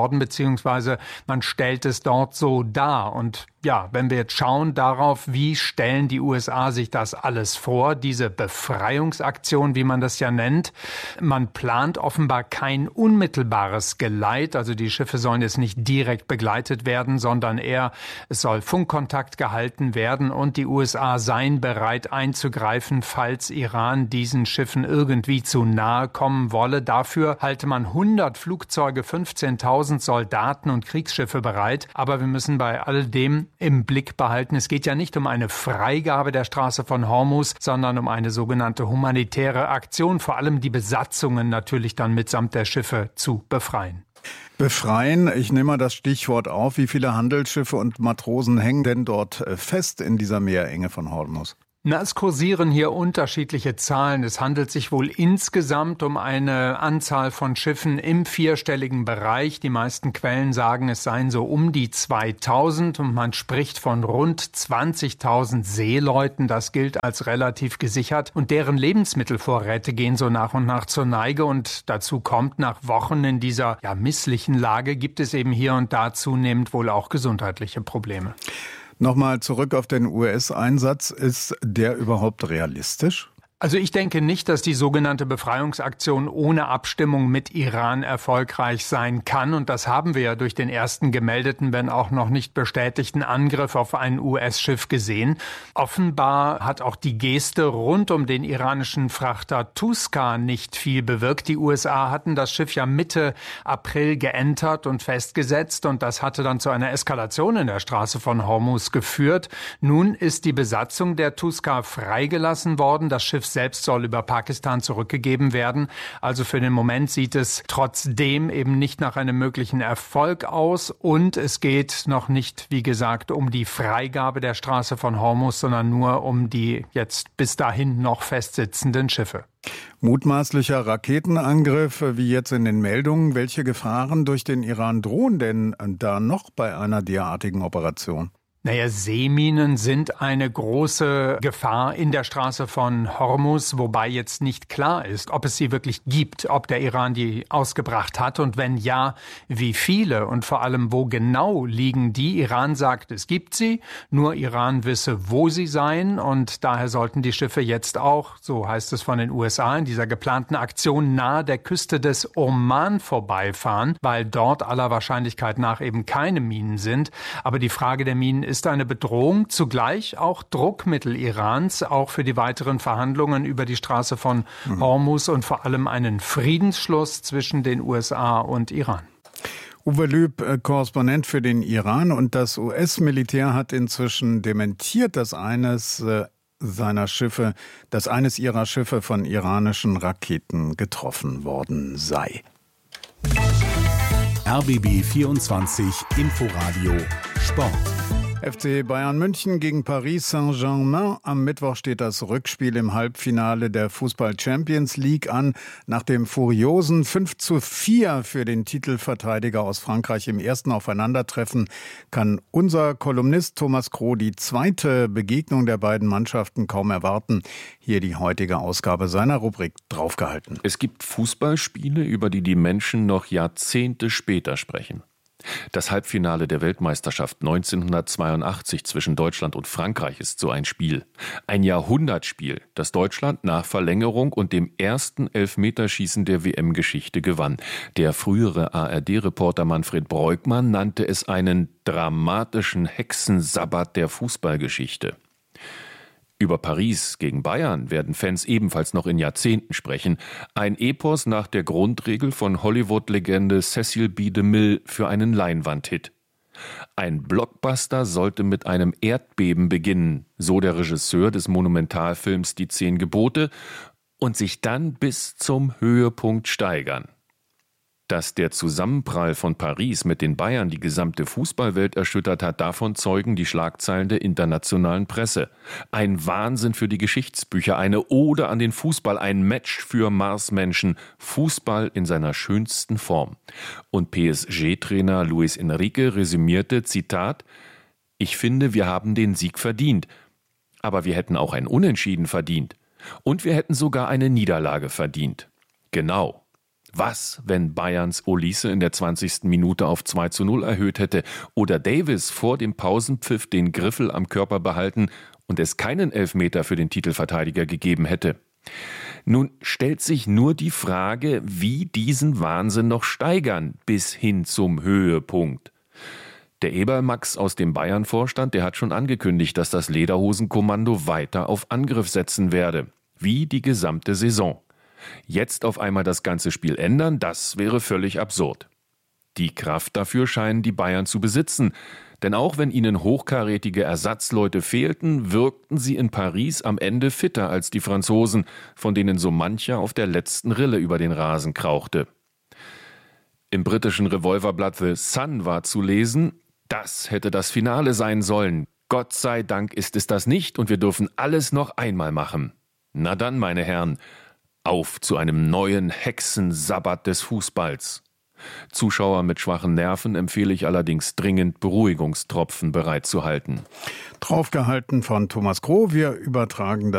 beziehungsweise man stellt es dort so dar. Und ja, wenn wir jetzt schauen darauf, wie stellen die USA sich das alles vor, diese Befreiungsaktion, wie man das ja nennt. Man plant offenbar kein unmittelbares Geleit, also die Schiffe sollen jetzt nicht direkt begleitet werden, sondern eher, es soll Funkkontakt gehalten werden und die USA seien bereit einzugreifen, falls Iran diesen Schiffen irgendwie zu nahe kommen wolle. Dafür halte man 100 Flugzeuge, 15.000 Soldaten und Kriegsschiffe bereit. Aber wir müssen bei all dem im Blick behalten, es geht ja nicht um eine Freigabe der Straße von Hormuz, sondern um eine sogenannte humanitäre Aktion, vor allem die Besatzungen natürlich dann mitsamt der Schiffe zu befreien. Befreien, ich nehme mal das Stichwort auf. Wie viele Handelsschiffe und Matrosen hängen denn dort fest in dieser Meerenge von Hormuz? Na, es kursieren hier unterschiedliche Zahlen. Es handelt sich wohl insgesamt um eine Anzahl von Schiffen im vierstelligen Bereich. Die meisten Quellen sagen, es seien so um die 2000 und man spricht von rund 20.000 Seeleuten. Das gilt als relativ gesichert und deren Lebensmittelvorräte gehen so nach und nach zur Neige und dazu kommt, nach Wochen in dieser misslichen Lage gibt es eben hier und da zunehmend wohl auch gesundheitliche Probleme. Nochmal zurück auf den US-Einsatz. Ist der überhaupt realistisch? Also ich denke nicht, dass die sogenannte Befreiungsaktion ohne Abstimmung mit Iran erfolgreich sein kann. Und das haben wir ja durch den ersten gemeldeten, wenn auch noch nicht bestätigten Angriff auf ein US-Schiff gesehen. Offenbar hat auch die Geste rund um den iranischen Frachter Tuskar nicht viel bewirkt. Die USA hatten das Schiff ja Mitte April geentert und festgesetzt. Und das hatte dann zu einer Eskalation in der Straße von Hormuz geführt. Nun ist die Besatzung der Tuskar freigelassen worden. Das Schiff selbst soll über Pakistan zurückgegeben werden. Also für den Moment sieht es trotzdem eben nicht nach einem möglichen Erfolg aus. Und es geht noch nicht, wie gesagt, um die Freigabe der Straße von Hormuz, sondern nur um die jetzt bis dahin noch festsitzenden Schiffe. Mutmaßlicher Raketenangriff, wie jetzt in den Meldungen. Welche Gefahren durch den Iran drohen denn da noch bei einer derartigen Operation? Naja, Seeminen sind eine große Gefahr in der Straße von Hormuz, wobei jetzt nicht klar ist, ob es sie wirklich gibt, ob der Iran die ausgebracht hat und wenn ja, wie viele und vor allem wo genau liegen die. Iran sagt, es gibt sie, nur Iran wisse, wo sie seien und daher sollten die Schiffe jetzt auch, so heißt es von den USA, in dieser geplanten Aktion nahe der Küste des Oman vorbeifahren, weil dort aller Wahrscheinlichkeit nach eben keine Minen sind. Aber die Frage der Minen ist eine Bedrohung, zugleich auch Druckmittel Irans, auch für die weiteren Verhandlungen über die Straße von Hormuz und vor allem einen Friedensschluss zwischen den USA und Iran. Uwe Lüb, Korrespondent für den Iran, und das US-Militär hat inzwischen dementiert, dass eines ihrer Schiffe von iranischen Raketen getroffen worden sei. RBB 24 Inforadio Sport. FC Bayern München gegen Paris Saint-Germain. Am Mittwoch steht das Rückspiel im Halbfinale der Fußball-Champions League an. Nach dem furiosen 5:4 für den Titelverteidiger aus Frankreich im ersten Aufeinandertreffen kann unser Kolumnist Thomas Kroh die zweite Begegnung der beiden Mannschaften kaum erwarten. Hier die heutige Ausgabe seiner Rubrik Draufgehalten. Es gibt Fußballspiele, über die die Menschen noch Jahrzehnte später sprechen. Das Halbfinale der Weltmeisterschaft 1982 zwischen Deutschland und Frankreich ist so ein Spiel. Ein Jahrhundertspiel, das Deutschland nach Verlängerung und dem ersten Elfmeterschießen der WM-Geschichte gewann. Der frühere ARD-Reporter Manfred Breukmann nannte es einen dramatischen Hexensabbat der Fußballgeschichte. Über Paris gegen Bayern werden Fans ebenfalls noch in Jahrzehnten sprechen. Ein Epos nach der Grundregel von Hollywood-Legende Cecil B. DeMille für einen Leinwandhit. Ein Blockbuster sollte mit einem Erdbeben beginnen, so der Regisseur des Monumentalfilms Die 10 Gebote, und sich dann bis zum Höhepunkt steigern. Dass der Zusammenprall von Paris mit den Bayern die gesamte Fußballwelt erschüttert hat, davon zeugen die Schlagzeilen der internationalen Presse. Ein Wahnsinn für die Geschichtsbücher, eine Ode an den Fußball, ein Match für Marsmenschen, Fußball in seiner schönsten Form. Und PSG-Trainer Luis Enrique resümierte, Zitat: Ich finde, wir haben den Sieg verdient. Aber wir hätten auch ein Unentschieden verdient. Und wir hätten sogar eine Niederlage verdient. Genau. Was, wenn Bayerns Olise in der 20. Minute auf 2:0 erhöht hätte oder Davis vor dem Pausenpfiff den Griffel am Körper behalten und es keinen Elfmeter für den Titelverteidiger gegeben hätte? Nun stellt sich nur die Frage, wie diesen Wahnsinn noch steigern bis hin zum Höhepunkt. Der Eberl-Max aus dem Bayern-Vorstand, der hat schon angekündigt, dass das Lederhosenkommando weiter auf Angriff setzen werde, wie die gesamte Saison. Jetzt auf einmal das ganze Spiel ändern, das wäre völlig absurd. Die Kraft dafür scheinen die Bayern zu besitzen, denn auch wenn ihnen hochkarätige Ersatzleute fehlten, wirkten sie in Paris am Ende fitter als die Franzosen, von denen so mancher auf der letzten Rille über den Rasen krauchte. Im britischen Revolverblatt The Sun war zu lesen: Das hätte das Finale sein sollen. Gott sei Dank ist es das nicht und wir dürfen alles noch einmal machen. Na dann, meine Herren, auf zu einem neuen Hexensabbat des Fußballs. Zuschauer mit schwachen Nerven empfehle ich allerdings dringend, Beruhigungstropfen bereitzuhalten. Draufgehalten von Thomas Kroh. Wir übertragen